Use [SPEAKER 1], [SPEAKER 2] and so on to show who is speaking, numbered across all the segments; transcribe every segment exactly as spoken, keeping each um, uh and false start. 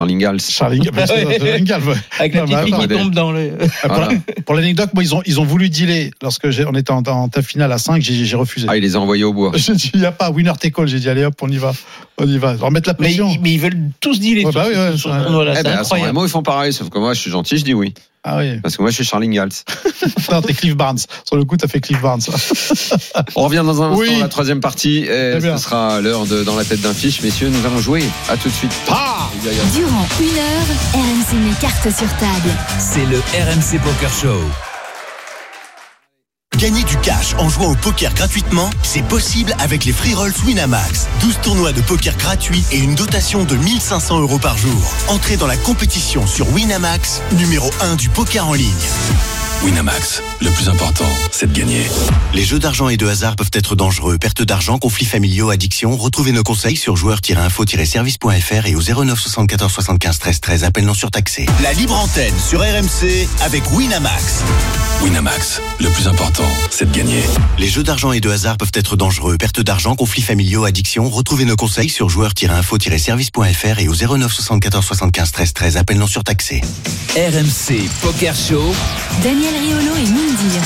[SPEAKER 1] Charlingals.
[SPEAKER 2] Charlingals, ouais.
[SPEAKER 3] Avec la
[SPEAKER 2] Non,
[SPEAKER 3] petite
[SPEAKER 2] mais
[SPEAKER 3] fille qui
[SPEAKER 2] attends,
[SPEAKER 3] tombe dans le.
[SPEAKER 1] Voilà.
[SPEAKER 2] Pour, pour l'anecdote, moi, ils ont, ils ont voulu dealer. Lorsque j'ai, on était en, en table finale à cinq, j'ai, j'ai refusé.
[SPEAKER 1] Ah, il les a envoyés au bois.
[SPEAKER 2] J'ai dit, il n'y a pas winner take all. J'ai dit, allez hop, on y va. On y va. Remettre la
[SPEAKER 3] Mais,
[SPEAKER 2] pression.
[SPEAKER 3] ils- mais ils veulent tous dealer.
[SPEAKER 2] Ouais,
[SPEAKER 3] sur
[SPEAKER 2] bah
[SPEAKER 3] ce-
[SPEAKER 2] oui, ouais,
[SPEAKER 3] sur
[SPEAKER 2] ouais.
[SPEAKER 3] ce tournoi-là,
[SPEAKER 1] Eh
[SPEAKER 3] c'est
[SPEAKER 1] ben, à San
[SPEAKER 3] incroyable.
[SPEAKER 1] Remo, ils font pareil, sauf que moi, je suis gentil, je dis oui.
[SPEAKER 2] Ah oui.
[SPEAKER 1] Parce que moi, je suis Charlingals.
[SPEAKER 2] Non, t'es Cliff Barnes. Sur le coup, t'as fait Cliff Barnes.
[SPEAKER 1] On revient dans un instant
[SPEAKER 2] Oui.
[SPEAKER 1] dans la troisième partie. Et
[SPEAKER 2] Très bien.
[SPEAKER 1] ce sera l'heure de Dans la tête d'un fiche. Messieurs, nous allons jouer. À tout de suite.
[SPEAKER 2] Ah
[SPEAKER 4] Durant une heure, R M C met cartes sur table.
[SPEAKER 5] C'est le R M C Poker Show.
[SPEAKER 6] Gagner du cash en jouant au poker gratuitement, c'est possible avec les free rolls Winamax. douze tournois de poker gratuits et une dotation de mille cinq cents euros par jour. Entrez dans la compétition sur Winamax, numéro un du poker en ligne.
[SPEAKER 5] Winamax, le plus important, c'est de gagner.
[SPEAKER 6] Les jeux d'argent et de hasard peuvent être dangereux. Perte d'argent, conflits familiaux, addiction. Retrouvez nos conseils sur joueurs tiret info tiret service point f r et au zéro neuf soixante-quatorze soixante-quinze treize treize. Appel non surtaxé. La libre antenne sur R M C avec Winamax.
[SPEAKER 5] Winamax, le plus important, c'est de gagner.
[SPEAKER 6] Les jeux d'argent et de hasard peuvent être dangereux. Perte d'argent, conflits familiaux, addiction. Retrouvez nos conseils sur joueurs tiret info tiret service point f r et au zéro neuf soixante-quatorze soixante-quinze treize treize. Appel non surtaxé.
[SPEAKER 5] R M C Poker Show.
[SPEAKER 4] Daniel Riolo et Mindir.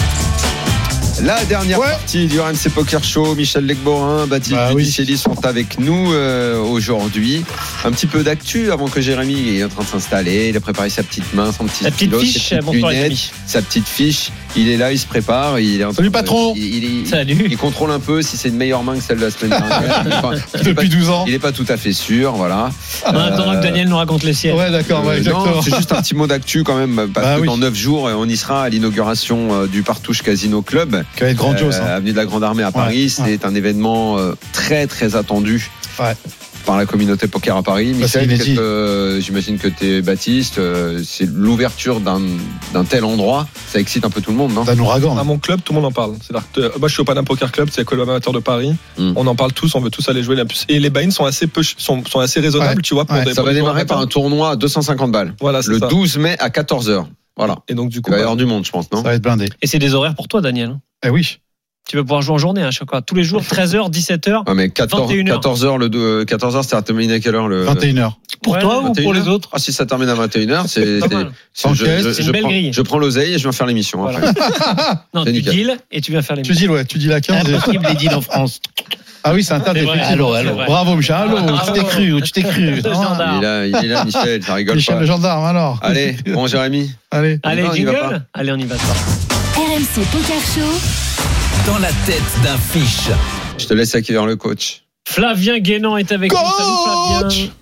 [SPEAKER 1] La dernière
[SPEAKER 2] Ouais.
[SPEAKER 1] partie du R M C Poker Show. Michel Legborin, Baptiste
[SPEAKER 2] Bah oui.
[SPEAKER 1] Giudicelli sont avec nous euh, aujourd'hui. Un petit peu d'actu avant que Jérémy est en train de s'installer. Il a préparé sa petite main, son petit
[SPEAKER 3] La petite
[SPEAKER 1] stylo, ses
[SPEAKER 3] fiche,
[SPEAKER 1] petites
[SPEAKER 3] bonsoir les
[SPEAKER 1] lunettes,
[SPEAKER 3] amis.
[SPEAKER 1] sa petite fiche. Il est là, il se prépare. Il est en train
[SPEAKER 2] Salut,
[SPEAKER 1] de-
[SPEAKER 2] patron.
[SPEAKER 1] Il, il- il-
[SPEAKER 3] Salut.
[SPEAKER 1] il contrôle un peu si c'est une meilleure main que celle de la semaine dernière. Il est pas- il est pas-
[SPEAKER 2] Depuis douze ans.
[SPEAKER 1] Il n'est pas tout à fait sûr, voilà.
[SPEAKER 3] En attendant
[SPEAKER 1] Euh,
[SPEAKER 3] que Daniel nous raconte les siennes.
[SPEAKER 2] Ouais, d'accord, ouais,
[SPEAKER 1] Euh,
[SPEAKER 2] exactement.
[SPEAKER 1] non, c'est juste un petit mot d'actu quand même, parce
[SPEAKER 2] Bah
[SPEAKER 1] que
[SPEAKER 2] oui.
[SPEAKER 1] dans neuf jours, on y sera à l'inauguration euh, du Partouche Casino Club,
[SPEAKER 2] Qui va être grandiose.
[SPEAKER 1] euh,
[SPEAKER 2] hein.
[SPEAKER 1] avenue de la Grande Armée à Paris.
[SPEAKER 2] Ouais,
[SPEAKER 1] C'est un événement euh, très très attendu
[SPEAKER 2] Ouais.
[SPEAKER 1] par la communauté poker à Paris.
[SPEAKER 2] Bah, c'est
[SPEAKER 1] Michel,
[SPEAKER 2] inédit.
[SPEAKER 1] qu'est-ce que- j'imagine que tu es Baptiste. euh, c'est l'ouverture d'un, d'un tel endroit. Ça excite un peu tout le monde, non?
[SPEAKER 2] D'un ouragan.
[SPEAKER 7] À mon club, tout le monde en parle. C'est-à-dire que, euh, moi, je suis au Panama Poker Club, c'est le club amateur de Paris.
[SPEAKER 1] Mm.
[SPEAKER 7] On en parle tous, on veut tous aller jouer. Et les buy-ins sont assez peu, sont, sont assez raisonnables,
[SPEAKER 2] Ouais.
[SPEAKER 7] tu vois. Pour
[SPEAKER 2] Ouais.
[SPEAKER 7] des,
[SPEAKER 1] Ça
[SPEAKER 7] pour
[SPEAKER 1] va
[SPEAKER 7] des
[SPEAKER 1] démarrer
[SPEAKER 7] joueurs
[SPEAKER 1] par un
[SPEAKER 7] amateurs.
[SPEAKER 1] tournoi à deux cent cinquante balles.
[SPEAKER 7] Voilà, c'est
[SPEAKER 1] Le
[SPEAKER 7] ça.
[SPEAKER 1] douze mai à quatorze heures. Voilà.
[SPEAKER 7] Et donc, du
[SPEAKER 1] Il
[SPEAKER 7] coup,
[SPEAKER 1] va y
[SPEAKER 7] bah,
[SPEAKER 1] avoir du monde, je pense, non?
[SPEAKER 2] Ça va être blindé.
[SPEAKER 3] Et c'est des horaires pour toi, Daniel.
[SPEAKER 2] Eh oui.
[SPEAKER 3] Tu vas pouvoir jouer en journée à chaque fois. Tous les jours, treize heures, dix-sept heures.
[SPEAKER 1] Ouais, mais quatorze,
[SPEAKER 3] vingt et une heures.
[SPEAKER 1] quatorze heures, le deux- quatorze heures, ça va terminer à quelle heure le...
[SPEAKER 2] vingt et une heures.
[SPEAKER 3] Pour Ouais, toi ou
[SPEAKER 1] vingt et une
[SPEAKER 3] pour les
[SPEAKER 1] heures
[SPEAKER 3] autres?
[SPEAKER 1] Ah, si ça termine à vingt et une heures, c'est,
[SPEAKER 3] C'est pas
[SPEAKER 1] c'est,
[SPEAKER 3] mal.
[SPEAKER 1] c'est- je,
[SPEAKER 2] Enquête,
[SPEAKER 1] je-
[SPEAKER 3] c'est
[SPEAKER 1] je
[SPEAKER 3] une belle
[SPEAKER 1] prends,
[SPEAKER 3] grille.
[SPEAKER 1] je prends l'oseille et je viens faire l'émission.
[SPEAKER 3] Voilà.
[SPEAKER 1] après.
[SPEAKER 3] Non,
[SPEAKER 1] C'est
[SPEAKER 3] tu
[SPEAKER 1] nickel.
[SPEAKER 3] deals et tu viens faire les
[SPEAKER 2] Tu dis, ouais, tu dis la quinze. et-
[SPEAKER 3] Impossible les deals en France.
[SPEAKER 2] Ah oui, c'est un tas
[SPEAKER 3] C'est vrai.
[SPEAKER 2] d'effectifs.
[SPEAKER 3] Allô, allô.
[SPEAKER 2] Bravo, Michel. Allô, tu t'es cru, tu t'es cru.
[SPEAKER 3] Le
[SPEAKER 2] Ah,
[SPEAKER 3] gendarme.
[SPEAKER 1] Il est là, il est là, Michel, ça rigole
[SPEAKER 2] Michel
[SPEAKER 1] pas.
[SPEAKER 2] le gendarme, alors.
[SPEAKER 1] Allez, bon, Jérémy.
[SPEAKER 2] Allez.
[SPEAKER 3] Allez,
[SPEAKER 1] Non, on y va
[SPEAKER 3] jingle. Allez, on y va.
[SPEAKER 4] R M C Poker Show.
[SPEAKER 5] Dans la tête d'un fiche.
[SPEAKER 1] Je te laisse accueillir le coach.
[SPEAKER 3] Flavien Guénan est avec nous. Salut
[SPEAKER 2] Coach.
[SPEAKER 3] Flavien.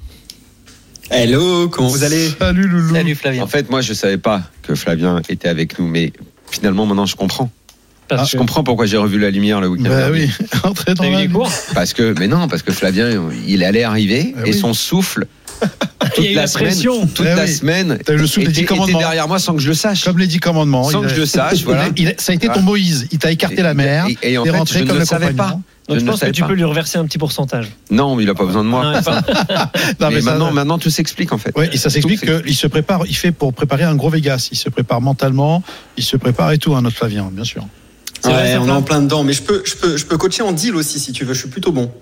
[SPEAKER 8] Hello, comment vous allez?
[SPEAKER 2] Salut, Loulou.
[SPEAKER 3] Salut Flavien.
[SPEAKER 1] En fait, moi, je savais pas que Flavien était avec nous, mais finalement, maintenant, je comprends.
[SPEAKER 3] Parce
[SPEAKER 1] Je
[SPEAKER 3] que
[SPEAKER 1] comprends pourquoi j'ai revu la lumière le week-end
[SPEAKER 2] Bah
[SPEAKER 1] dernier.
[SPEAKER 2] oui, entrez dans
[SPEAKER 3] t'as eu
[SPEAKER 2] la
[SPEAKER 3] les cours.
[SPEAKER 1] Parce que, mais non, parce que Flavien, il allait arriver
[SPEAKER 2] Bah
[SPEAKER 1] et
[SPEAKER 2] oui.
[SPEAKER 1] son souffle,
[SPEAKER 3] Il y a eu
[SPEAKER 1] la
[SPEAKER 3] la
[SPEAKER 1] semaine,
[SPEAKER 3] pression.
[SPEAKER 1] toute
[SPEAKER 2] Eh
[SPEAKER 1] la
[SPEAKER 2] oui.
[SPEAKER 1] semaine,
[SPEAKER 2] T'as eu le souffle des
[SPEAKER 1] était,
[SPEAKER 2] dix commandements.
[SPEAKER 1] était derrière moi sans que je le sache.
[SPEAKER 2] Comme les dix commandements.
[SPEAKER 1] Sans
[SPEAKER 2] il
[SPEAKER 1] que
[SPEAKER 2] a-
[SPEAKER 1] je le sache,
[SPEAKER 2] il
[SPEAKER 1] voilà.
[SPEAKER 2] a- il a- ça a été ton Moïse. Il t'a écarté la mer.
[SPEAKER 1] Et, et en
[SPEAKER 2] t'es
[SPEAKER 1] fait,
[SPEAKER 2] rentré
[SPEAKER 1] je
[SPEAKER 2] comme
[SPEAKER 1] ne
[SPEAKER 2] le
[SPEAKER 1] savais pas.
[SPEAKER 2] compagnon.
[SPEAKER 3] Donc je
[SPEAKER 1] ne
[SPEAKER 3] pense que
[SPEAKER 1] savais
[SPEAKER 3] tu
[SPEAKER 1] pas.
[SPEAKER 3] peux lui reverser un petit pourcentage.
[SPEAKER 1] Non, mais il a pas besoin de moi.
[SPEAKER 3] Non, pas-
[SPEAKER 2] Non,
[SPEAKER 1] mais
[SPEAKER 2] mais ça-
[SPEAKER 1] maintenant, maintenant, tout s'explique en fait.
[SPEAKER 2] Ouais, et ça s'explique
[SPEAKER 1] Tout s'explique.
[SPEAKER 2] qu'il se prépare, il fait pour préparer un gros Vegas. Il se prépare mentalement, il se prépare et tout, hein, notre Flavien, bien sûr.
[SPEAKER 3] C'est vrai,
[SPEAKER 8] Ouais,
[SPEAKER 3] ça,
[SPEAKER 8] on est
[SPEAKER 3] Flav
[SPEAKER 8] en plein dedans, mais je peux, je peux, je peux coacher en deal aussi si tu veux. Je suis plutôt bon.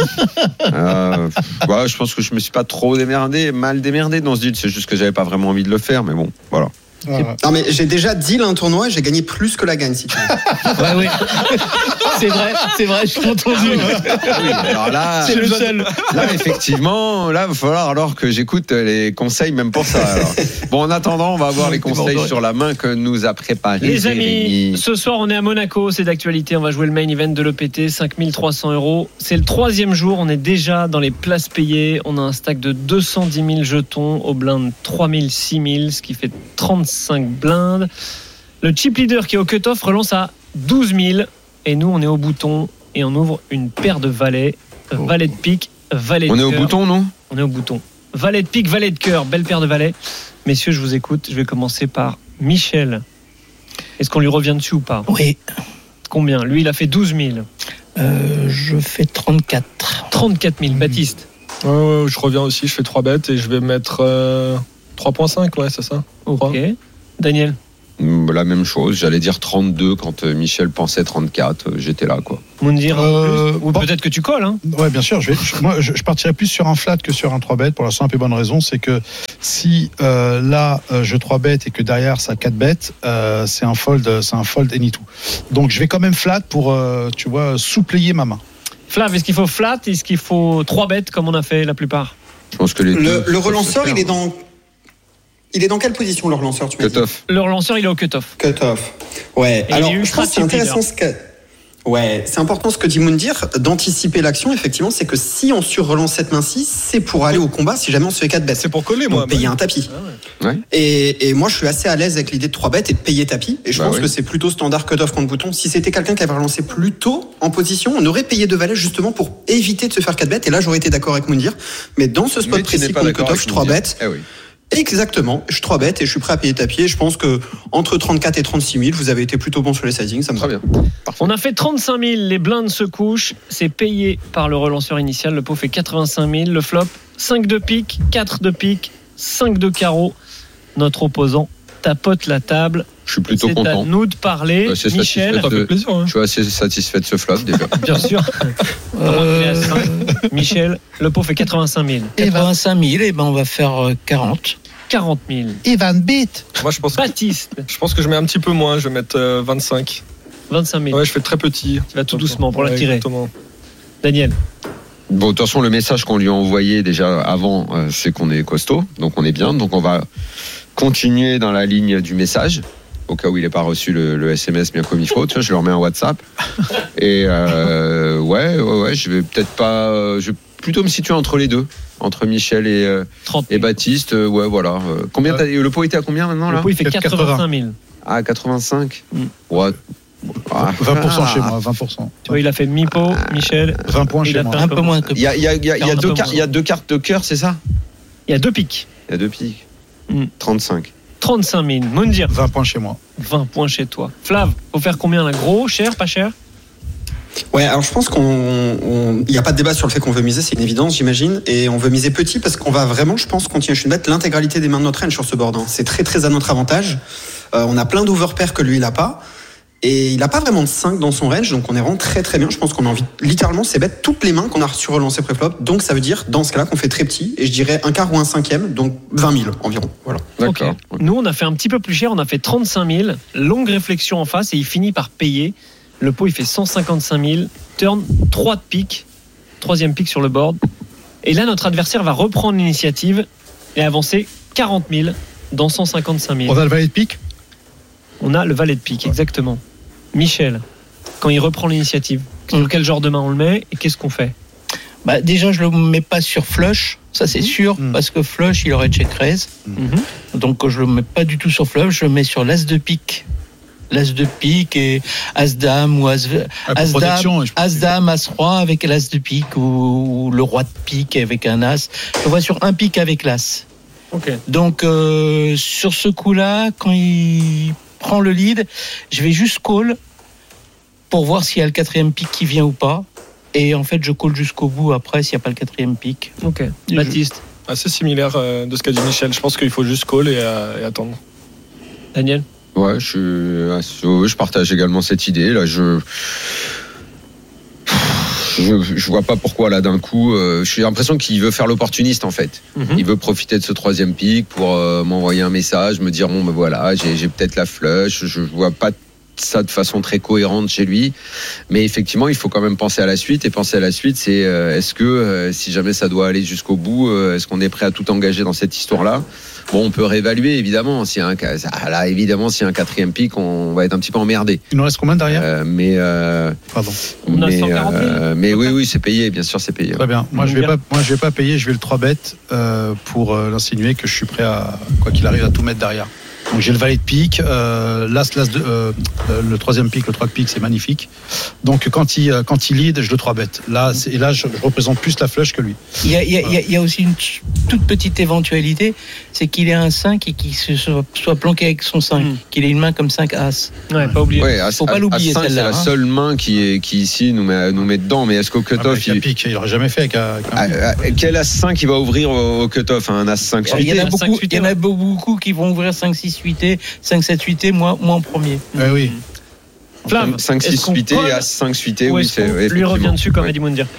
[SPEAKER 1] Euh, ouais, je pense que je me suis pas trop démerdé, mal démerdé dans ce deal. C'est juste que j'avais pas vraiment envie de le faire, mais bon, voilà.
[SPEAKER 2] Voilà.
[SPEAKER 8] Non, mais j'ai déjà deal un tournoi et j'ai gagné plus que la gagne si tu veux.
[SPEAKER 3] Ouais, oui. C'est vrai, c'est vrai, je t'ai entendu.
[SPEAKER 1] Oui, alors là,
[SPEAKER 3] C'est le seul.
[SPEAKER 1] là, effectivement, là, il va falloir alors que j'écoute les conseils même pour ça. alors. Bon, en attendant, on va voir les conseils sur la main que nous a préparé
[SPEAKER 3] Les amis,
[SPEAKER 1] Jérémy.
[SPEAKER 3] ce soir on est à Monaco, c'est d'actualité, on va jouer le main event de l'E P T, cinq mille trois cents euros. C'est le troisième jour, on est déjà dans les places payées, on a un stack de deux cent dix mille jetons, au blind trois mille, six mille, ce qui fait trente-cinq blindes. Le chip leader qui est au cut-off relance à douze mille, et nous on est au bouton, et on ouvre une paire de valets, valet de pique, valet de
[SPEAKER 1] On est au
[SPEAKER 3] cœur.
[SPEAKER 1] bouton, non?
[SPEAKER 3] On est au bouton. Valet de pique, valet de cœur, belle paire de valets. Messieurs, je vous écoute. Je vais commencer par Michel. Est-ce qu'on lui revient dessus ou pas?
[SPEAKER 9] Oui,
[SPEAKER 3] Combien? Lui, il a fait douze mille.
[SPEAKER 9] euh, je fais trente-quatre.
[SPEAKER 3] trente-quatre mille. Baptiste?
[SPEAKER 7] Ouais, ouais, je reviens aussi, je fais trois bêtes et je vais mettre euh, trois virgule cinq, ouais, c'est ça.
[SPEAKER 3] Ok. Daniel?
[SPEAKER 1] La même chose, j'allais dire trente-deux quand Michel pensait trente-quatre, j'étais là quoi.
[SPEAKER 3] Moundir,
[SPEAKER 2] Euh,
[SPEAKER 3] ou
[SPEAKER 2] bon.
[SPEAKER 3] peut-être que tu colles. Hein.
[SPEAKER 2] Ouais, bien sûr. Je, vais, je, moi, je, je partirais plus sur un flat que sur un trois bet pour la simple et bonne raison, c'est que si euh, là euh, je trois bet et que derrière ça quatre bet, euh, c'est un fold, c'est un fold any-two. Donc je vais quand même flat pour, euh, tu vois, soupleyer ma main.
[SPEAKER 3] Flav, est-ce qu'il faut flat, est-ce qu'il faut trois bêtes comme on a fait la plupart?
[SPEAKER 1] Je pense que les
[SPEAKER 8] Le,
[SPEAKER 1] deux,
[SPEAKER 8] le
[SPEAKER 1] ça
[SPEAKER 8] relanceur,
[SPEAKER 1] se fait
[SPEAKER 8] il est
[SPEAKER 1] faire.
[SPEAKER 8] dans. Il est dans quelle position le relanceur, tu m'as dit?
[SPEAKER 1] Cut-off.
[SPEAKER 3] Le relanceur, il est au cut-off.
[SPEAKER 8] Cut-off. Ouais.
[SPEAKER 3] Et
[SPEAKER 8] Alors,
[SPEAKER 3] il est
[SPEAKER 8] je pense que c'est
[SPEAKER 3] ultra
[SPEAKER 8] intéressant ce que. Ouais, c'est important ce que dit Moundir, d'anticiper l'action, effectivement, c'est que si on surrelance cette main-ci, c'est pour aller au combat si jamais on se fait quatre bêtes.
[SPEAKER 7] C'est pour coller,
[SPEAKER 8] Donc,
[SPEAKER 7] moi.
[SPEAKER 8] payer un tapis.
[SPEAKER 1] Ah ouais. Ouais.
[SPEAKER 8] Et, et moi, je suis assez à l'aise avec l'idée de trois bêtes et de payer tapis. Et je
[SPEAKER 1] Bah
[SPEAKER 8] pense
[SPEAKER 1] oui.
[SPEAKER 8] que c'est plutôt standard cut-off contre bouton. Si c'était quelqu'un qui avait relancé plus tôt en position, on aurait payé deux valets justement pour éviter de se faire quatre bêtes. Et là, j'aurais été d'accord avec Moundir. Mais dans ce spot
[SPEAKER 1] Mais tu n'es
[SPEAKER 8] précis
[SPEAKER 1] pas
[SPEAKER 8] contre
[SPEAKER 1] d'accord
[SPEAKER 8] cut-off,
[SPEAKER 1] avec
[SPEAKER 8] je trois
[SPEAKER 1] Moundir.
[SPEAKER 8] bêtes.
[SPEAKER 1] Eh oui.
[SPEAKER 8] Exactement, je trois bêtes et je suis prêt à payer tapis. Et je pense que entre trente-quatre et trente-six mille, vous avez été plutôt bon sur les sizings. Ça me
[SPEAKER 1] Très
[SPEAKER 8] va.
[SPEAKER 1] bien.
[SPEAKER 3] On a fait trente-cinq mille, les blindes se couchent, c'est payé par le relanceur initial, le pot fait quatre-vingt-cinq mille, le flop cinq de pique, quatre de pique, cinq de carreau. Notre opposant tapote la table.
[SPEAKER 1] Je suis plutôt
[SPEAKER 3] c'est
[SPEAKER 1] content.
[SPEAKER 3] à nous de parler.
[SPEAKER 1] Ouais, c'est
[SPEAKER 3] Michel,
[SPEAKER 1] satisfait.
[SPEAKER 7] Ça fait plaisir. Hein.
[SPEAKER 1] Je suis assez satisfait de ce flop déjà.
[SPEAKER 3] bien sûr.
[SPEAKER 9] Euh,
[SPEAKER 3] Il est à cinq. Michel, le pot fait quatre-vingt-cinq mille.
[SPEAKER 9] quatre-vingt-cinq mille, et ben on va faire euh, quarante.
[SPEAKER 3] quarante mille.
[SPEAKER 2] Evan beat.
[SPEAKER 7] Moi, je pense, que,
[SPEAKER 3] Baptiste,
[SPEAKER 7] je pense que je mets un petit peu moins. Je vais mettre euh, vingt-cinq.
[SPEAKER 3] vingt-cinq mille.
[SPEAKER 7] Ouais, je fais très petit.
[SPEAKER 3] Tu vas tout doucement pour la
[SPEAKER 7] Ouais,
[SPEAKER 3] tirer.
[SPEAKER 7] Exactement.
[SPEAKER 3] Daniel,
[SPEAKER 1] Bon, de toute façon, le message qu'on lui a envoyé déjà avant, euh, c'est qu'on est costaud, donc on est bien. Donc on va continuer dans la ligne du message, au cas où il n'ait pas reçu le, le S M S bien comme il faut. Tu vois, je lui remets un WhatsApp. Et euh, ouais, ouais, ouais, je vais peut-être pas. euh, Je vais plutôt me situer entre les deux, entre Michel et, euh,
[SPEAKER 3] trente
[SPEAKER 1] et
[SPEAKER 3] mille.
[SPEAKER 1] Baptiste. Euh, ouais, voilà. Euh, Combien t'as- le pot était à combien maintenant
[SPEAKER 3] Le
[SPEAKER 1] là
[SPEAKER 3] pot, il fait quatre-vingt-cinq mille.
[SPEAKER 1] Ah, quatre-vingt-cinq.
[SPEAKER 3] Mm.
[SPEAKER 1] Ouais. Ah.
[SPEAKER 2] vingt pour cent chez moi, vingt pour cent.
[SPEAKER 3] Tu vois, il a fait mi-pot, Michel.
[SPEAKER 2] vingt points
[SPEAKER 3] Il
[SPEAKER 2] chez
[SPEAKER 3] a
[SPEAKER 2] moi.
[SPEAKER 3] fait
[SPEAKER 9] Un peu moins que
[SPEAKER 1] Il y a, il y a- il y a- il y a
[SPEAKER 3] quarante
[SPEAKER 1] deux
[SPEAKER 3] peu
[SPEAKER 1] cartes,
[SPEAKER 3] moins.
[SPEAKER 1] il y a deux cartes de cœur, c'est ça?
[SPEAKER 3] Il y a deux piques.
[SPEAKER 1] Il y a deux piques.
[SPEAKER 3] Mm.
[SPEAKER 1] trente-cinq.
[SPEAKER 3] trente-cinq mille. Moundir,
[SPEAKER 2] vingt points chez moi.
[SPEAKER 3] vingt points chez toi. Flav, faut faire combien là? Gros, cher, pas cher?
[SPEAKER 8] Ouais, alors je pense qu'on, on- il n'y a pas de débat sur le fait qu'on veut miser, c'est une évidence, j'imagine, et on veut miser petit parce qu'on va vraiment, je pense, continuer à mettre l'intégralité des mains de notre range sur ce board. hein. C'est très très à notre avantage. Euh, on a plein d'overpairs que lui il a pas, et il a pas vraiment de cinq dans son range, donc on est vraiment très très bien. Je pense qu'on a envie, littéralement, c'est bête toutes les mains qu'on a sur relancé pré-flop, donc ça veut dire dans ce cas-là qu'on fait très petit, et je dirais un quart ou un cinquième, donc vingt mille environ. Voilà.
[SPEAKER 1] D'accord.
[SPEAKER 3] Ok. Nous, on a fait un petit peu plus cher, on a fait trente-cinq mille. Longue réflexion en face et il finit par payer. Le pot, il fait cent cinquante-cinq mille. Turn, trois de pique. Troisième pique sur le board. Et là, notre adversaire va reprendre l'initiative et avancer quarante mille dans cent cinquante-cinq mille.
[SPEAKER 2] On a le valet de pique.
[SPEAKER 3] On a le valet de pique, exactement. Michel, quand il reprend l'initiative, sur
[SPEAKER 9] Mm.
[SPEAKER 3] quel genre de main on le met et qu'est-ce qu'on fait?
[SPEAKER 9] Bah, déjà, je le mets pas sur flush, ça c'est sûr,
[SPEAKER 2] Mhm.
[SPEAKER 9] parce que flush, il aurait check raise.
[SPEAKER 3] Mhm.
[SPEAKER 9] Donc, je le mets pas du tout sur flush, je le mets sur l'as de pique. L'as de pique et as-dame ou as,
[SPEAKER 2] Ah, pour
[SPEAKER 9] as-dame,
[SPEAKER 2] protection, je pense.
[SPEAKER 9] as-dame, as-roi avec l'as de pique ou, ou le roi de pique avec un as. Je le vois sur un pique avec l'as.
[SPEAKER 3] Ok.
[SPEAKER 9] Donc, euh, sur ce coup-là, quand il prend le lead, je vais juste call pour voir s'il y a le quatrième pique qui vient ou pas. Et en fait, je call jusqu'au bout après s'il n'y a pas le quatrième pique.
[SPEAKER 3] Ok.
[SPEAKER 9] Et
[SPEAKER 3] Baptiste,
[SPEAKER 7] Assez similaire euh, de ce qu'a dit Michel. Je pense qu'il faut juste call et, euh, et attendre.
[SPEAKER 3] Daniel.
[SPEAKER 1] Ouais, je, suis- ouais, je partage également cette idée. Là, je, je, je vois pas pourquoi là d'un coup. Euh, j'ai l'impression qu'il veut faire l'opportuniste en fait.
[SPEAKER 3] Mhm.
[SPEAKER 1] Il veut profiter de ce troisième pic pour euh, m'envoyer un message, me dire bon ben voilà, j'ai, j'ai peut-être la flush. Je vois pas ça de façon très cohérente chez lui, mais effectivement il faut quand même penser à la suite, et penser à la suite c'est euh, est-ce que euh, si jamais ça doit aller jusqu'au bout, euh, est-ce qu'on est prêt à tout engager dans cette histoire-là? Bon, on peut réévaluer évidemment, s'il y a un, ah, là évidemment s'il y a un quatrième pic, on va être un petit peu emmerdé,
[SPEAKER 2] Il nous reste combien derrière
[SPEAKER 1] euh, mais euh,
[SPEAKER 2] Pardon.
[SPEAKER 3] On a
[SPEAKER 1] mais,
[SPEAKER 3] cent quarante mille.
[SPEAKER 1] euh, mais oui oui c'est payé, bien sûr c'est payé.
[SPEAKER 2] Très bien. Moi, je vais
[SPEAKER 3] Bien.
[SPEAKER 2] pas, moi, je vais pas payer. Je vais le trois bet euh, pour euh, l'insinuer que je suis prêt à quoi qu'il arrive à tout mettre derrière. Donc j'ai le valet de pique, euh, l'as, l'as de, euh, le troisième pique, le trois de pique, c'est magnifique. Donc quand il euh, quand il lead, je le trois bet. Là, c'est, et là, je, je représente plus la flush que lui.
[SPEAKER 9] Il y a, il y a- il y a- il y a aussi une t- toute petite éventualité, c'est qu'il ait un cinq et qu'il se soit, soit planqué avec son cinq,
[SPEAKER 3] Mm.
[SPEAKER 9] qu'il ait une main comme cinq as.
[SPEAKER 3] Ouais, pas oublier.
[SPEAKER 1] Ouais, à,
[SPEAKER 9] Faut pas
[SPEAKER 1] à-
[SPEAKER 9] l'oublier,
[SPEAKER 1] à cinq,
[SPEAKER 9] celle-là,
[SPEAKER 1] c'est la
[SPEAKER 9] hein.
[SPEAKER 1] seule main qui est qui ici nous met nous met dedans, mais est-ce qu'au
[SPEAKER 2] Ah, bah,
[SPEAKER 1] cut-off
[SPEAKER 2] avec un
[SPEAKER 1] il,
[SPEAKER 2] pique, il aurait jamais fait avec un. avec un
[SPEAKER 1] ah,
[SPEAKER 2] pique.
[SPEAKER 1] ah, quel as cinq il va ouvrir au, au cut-off, un as cinq
[SPEAKER 9] Il y en a
[SPEAKER 3] un cinq
[SPEAKER 9] beaucoup,
[SPEAKER 3] suité,
[SPEAKER 9] il y en a
[SPEAKER 3] ouais.
[SPEAKER 9] beaucoup qui vont ouvrir cinq six huit, cinq sept huit, moi, moi en premier.
[SPEAKER 2] Ouais, oui.
[SPEAKER 3] Flamme,
[SPEAKER 1] cinq six huit et As cinq huit,
[SPEAKER 3] ou
[SPEAKER 1] oui,
[SPEAKER 3] est-ce
[SPEAKER 1] c'est
[SPEAKER 3] qu'on
[SPEAKER 1] ouais,
[SPEAKER 3] lui revient dessus comme
[SPEAKER 1] ouais.
[SPEAKER 3] a dit Moundir?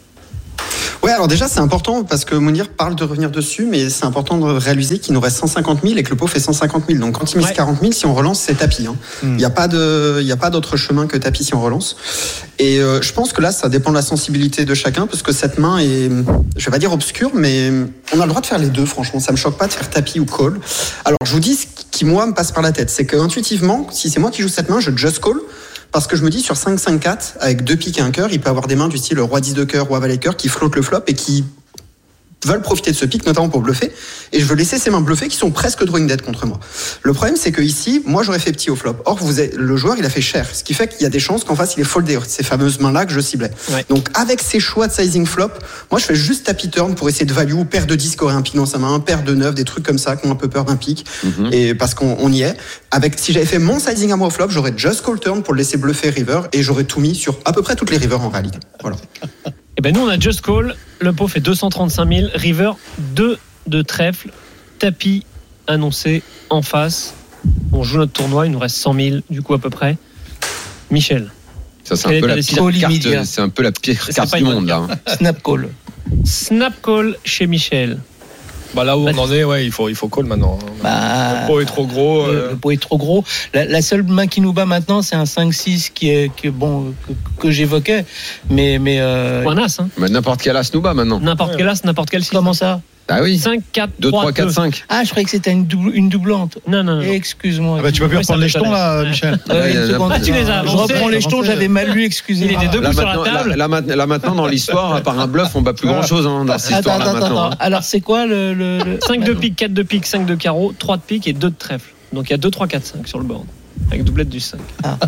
[SPEAKER 8] Ouais, alors déjà, c'est important parce que Mounir parle de revenir dessus, mais c'est important de réaliser qu'il nous reste cent cinquante mille et que le pot fait cent cinquante mille. Donc, quand il mise
[SPEAKER 3] Ouais.
[SPEAKER 8] quarante mille, si on relance, c'est tapis. Hein. Il
[SPEAKER 2] Mm.
[SPEAKER 8] n'y a pas de, il y a pas d'autre chemin que tapis si on relance. Et euh, je pense que là, ça dépend de la sensibilité de chacun parce que cette main est, je vais pas dire obscure, mais on a le droit de faire les deux, franchement. Ça me choque pas de faire tapis ou call. Alors, je vous dis ce qui, moi, me passe par la tête. C'est que, intuitivement, si c'est moi qui joue cette main, je just call. Parce que je me dis, sur cinq cinq quatre, avec deux piques et un cœur, il peut avoir des mains du style roi dix de cœur, roi valet cœur, qui flottent le flop et qui veulent profiter de ce pic, notamment pour bluffer. Et je veux laisser ces mains bluffées qui sont presque drawing dead contre moi. Le problème, c'est que ici, moi, j'aurais fait petit au flop. Or, vous avez, le joueur, il a fait cher. Ce qui fait qu'il y a des chances qu'en face, il est foldé. Ces fameuses mains-là que je ciblais.
[SPEAKER 3] Ouais.
[SPEAKER 8] Donc, avec ces choix de sizing flop, moi, je fais juste tapis turn pour essayer de value, paire de dix qui aurait un pic dans sa main, paire de neuf, des trucs comme ça, qui ont un peu peur d'un pic.
[SPEAKER 1] Mhm.
[SPEAKER 8] Et parce qu'on on y est. Avec, si j'avais fait mon sizing à moi au flop, j'aurais just call turn pour le laisser bluffer river et j'aurais tout mis sur à peu près toutes les rivers en réalité. Voilà.
[SPEAKER 3] Eh ben nous on a just call, le pot fait deux cent trente-cinq mille, river deux de trèfle, tapis annoncé en face. On joue notre tournoi, il nous reste cent mille du coup à peu près. Michel.
[SPEAKER 1] Ça, c'est
[SPEAKER 3] Quelle
[SPEAKER 1] un peu
[SPEAKER 3] est ta
[SPEAKER 1] la
[SPEAKER 3] décision?
[SPEAKER 1] pire
[SPEAKER 9] Call immédiat.
[SPEAKER 1] carte, c'est un peu la pire
[SPEAKER 3] C'est
[SPEAKER 1] carte
[SPEAKER 3] pas
[SPEAKER 1] du
[SPEAKER 3] une bonne
[SPEAKER 1] monde, là. hein.
[SPEAKER 9] Snap call.
[SPEAKER 3] Snap call chez Michel.
[SPEAKER 7] Bah là où on en est, ouais, il faut, il faut call maintenant.
[SPEAKER 9] Bah,
[SPEAKER 7] Le pot est trop gros.
[SPEAKER 9] Le,
[SPEAKER 7] euh,
[SPEAKER 9] le pot est trop gros. La, la seule main qui nous bat maintenant, c'est un cinq six qui est, qui est bon, que, que j'évoquais. Mais, mais euh,
[SPEAKER 3] Ou un as, hein.
[SPEAKER 1] Mais n'importe quel as nous bat maintenant.
[SPEAKER 3] N'importe
[SPEAKER 7] Ouais.
[SPEAKER 3] quel as, n'importe quel six.
[SPEAKER 9] comment ça?
[SPEAKER 1] Ah oui.
[SPEAKER 3] cinq, quatre,
[SPEAKER 1] deux,
[SPEAKER 3] trois,
[SPEAKER 1] trois, quatre,
[SPEAKER 3] deux.
[SPEAKER 1] cinq.
[SPEAKER 9] Ah, je croyais que c'était une, double, une doublante.
[SPEAKER 3] Non, non, non. non.
[SPEAKER 9] Excuse-moi.
[SPEAKER 2] Ah bah, tu vas plus
[SPEAKER 3] Oui, ça
[SPEAKER 2] reprendre les
[SPEAKER 3] me
[SPEAKER 2] jetons, là,
[SPEAKER 3] connaît.
[SPEAKER 2] Michel.
[SPEAKER 9] Euh,
[SPEAKER 1] Ouais, il y en
[SPEAKER 9] une
[SPEAKER 1] a
[SPEAKER 9] seconde.
[SPEAKER 1] pas-
[SPEAKER 3] Ah, tu les as
[SPEAKER 9] Je
[SPEAKER 3] avancés.
[SPEAKER 9] reprends les jetons, j'avais mal lu, excusez-moi.
[SPEAKER 3] Il était debout
[SPEAKER 1] Là
[SPEAKER 3] sur la
[SPEAKER 1] maintenant,
[SPEAKER 3] table.
[SPEAKER 1] là, là, maintenant- là, maintenant, dans l'histoire, à part un bluff, on bat plus
[SPEAKER 2] Voilà.
[SPEAKER 1] grand chose dans cette
[SPEAKER 9] Attends,
[SPEAKER 1] histoire-là
[SPEAKER 9] attends,
[SPEAKER 1] maintenant.
[SPEAKER 9] attends. Alors, c'est quoi le. le, le...
[SPEAKER 3] cinq de pique, quatre de pique, cinq de carreau, trois de pique et deux de trèfle. Donc il y a deux, trois, quatre, cinq sur le board. Avec doublette du cinq.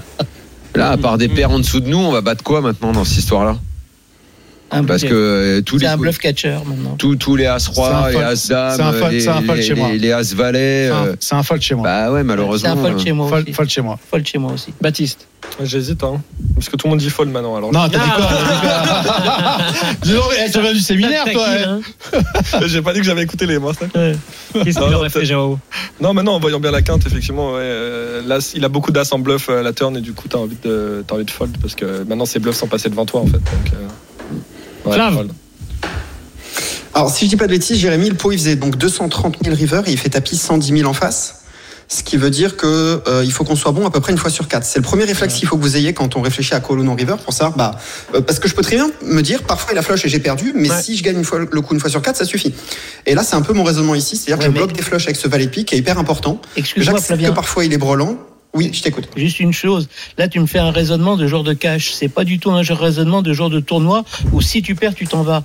[SPEAKER 1] Là, à part des paires en dessous de nous, on va battre quoi maintenant dans cette histoire-là?
[SPEAKER 9] Un
[SPEAKER 1] Parce
[SPEAKER 9] bluff.
[SPEAKER 1] que euh, tous
[SPEAKER 9] C'est
[SPEAKER 1] les
[SPEAKER 9] un bluff catcher maintenant.
[SPEAKER 1] tous, tous les as
[SPEAKER 2] C'est
[SPEAKER 1] roi,
[SPEAKER 2] un
[SPEAKER 1] les
[SPEAKER 2] fold.
[SPEAKER 1] as
[SPEAKER 2] C'est un
[SPEAKER 1] dames,
[SPEAKER 2] fold-
[SPEAKER 1] les,
[SPEAKER 2] c'est un fold
[SPEAKER 1] les-
[SPEAKER 2] chez moi.
[SPEAKER 1] les- les as valets.
[SPEAKER 2] C'est un-
[SPEAKER 1] euh,
[SPEAKER 2] C'est un fold chez moi.
[SPEAKER 1] Bah ouais,
[SPEAKER 9] C'est
[SPEAKER 1] malheureusement.
[SPEAKER 9] un fold chez moi
[SPEAKER 2] Fold,
[SPEAKER 9] aussi.
[SPEAKER 2] fold chez moi.
[SPEAKER 9] Fold chez moi aussi.
[SPEAKER 3] Baptiste.
[SPEAKER 7] J'hésite, hein. Parce que tout le monde dit fold maintenant. Alors,
[SPEAKER 2] Non, t'as dit quoi, t'as dit quoi Dis donc, eh, tu reviens du séminaire, toi. hein.
[SPEAKER 7] j'ai pas dit que j'avais écouté les mains. ça.
[SPEAKER 3] Qu'est-ce
[SPEAKER 7] Non,
[SPEAKER 3] qu'il
[SPEAKER 7] non,
[SPEAKER 3] aurait fait,
[SPEAKER 7] peut-être.
[SPEAKER 3] Jérôme?
[SPEAKER 7] Non, maintenant en voyant bien la quinte, effectivement, ouais, euh, l'as, il a beaucoup d'as en bluff euh, à la turn et du coup t'as envie de, t'as envie de fold parce que maintenant ces bluffs sont passés devant toi en fait. Donc, euh, ouais,
[SPEAKER 3] Flav.
[SPEAKER 7] fold.
[SPEAKER 8] Alors, si je dis pas de bêtises, Jérémy, le pot, il faisait donc deux cent trente mille river et il fait tapis cent dix mille en face. Ce qui veut dire que euh, il faut qu'on soit bon à peu près une fois sur quatre. C'est le premier réflexe qu'il faut que vous ayez quand on réfléchit à call ou non river pour ça. Bah, euh, parce que je peux très bien me dire, parfois il a flush et j'ai perdu, mais
[SPEAKER 3] Ouais.
[SPEAKER 8] si je gagne une fois, le coup une fois sur quatre, ça suffit. Et là, c'est un peu mon raisonnement ici, c'est-à-dire
[SPEAKER 9] Ouais,
[SPEAKER 8] que je
[SPEAKER 9] mais-
[SPEAKER 8] bloque des flushs avec ce valet de pique qui est hyper important.
[SPEAKER 9] Excuse-moi,
[SPEAKER 8] J'accepte que
[SPEAKER 9] Flavien.
[SPEAKER 8] parfois il est brelant. Oui, je t'écoute.
[SPEAKER 9] Juste une chose, là tu me fais un raisonnement de genre de cash, c'est pas du tout un raisonnement de genre de tournoi où si tu perds tu t'en vas.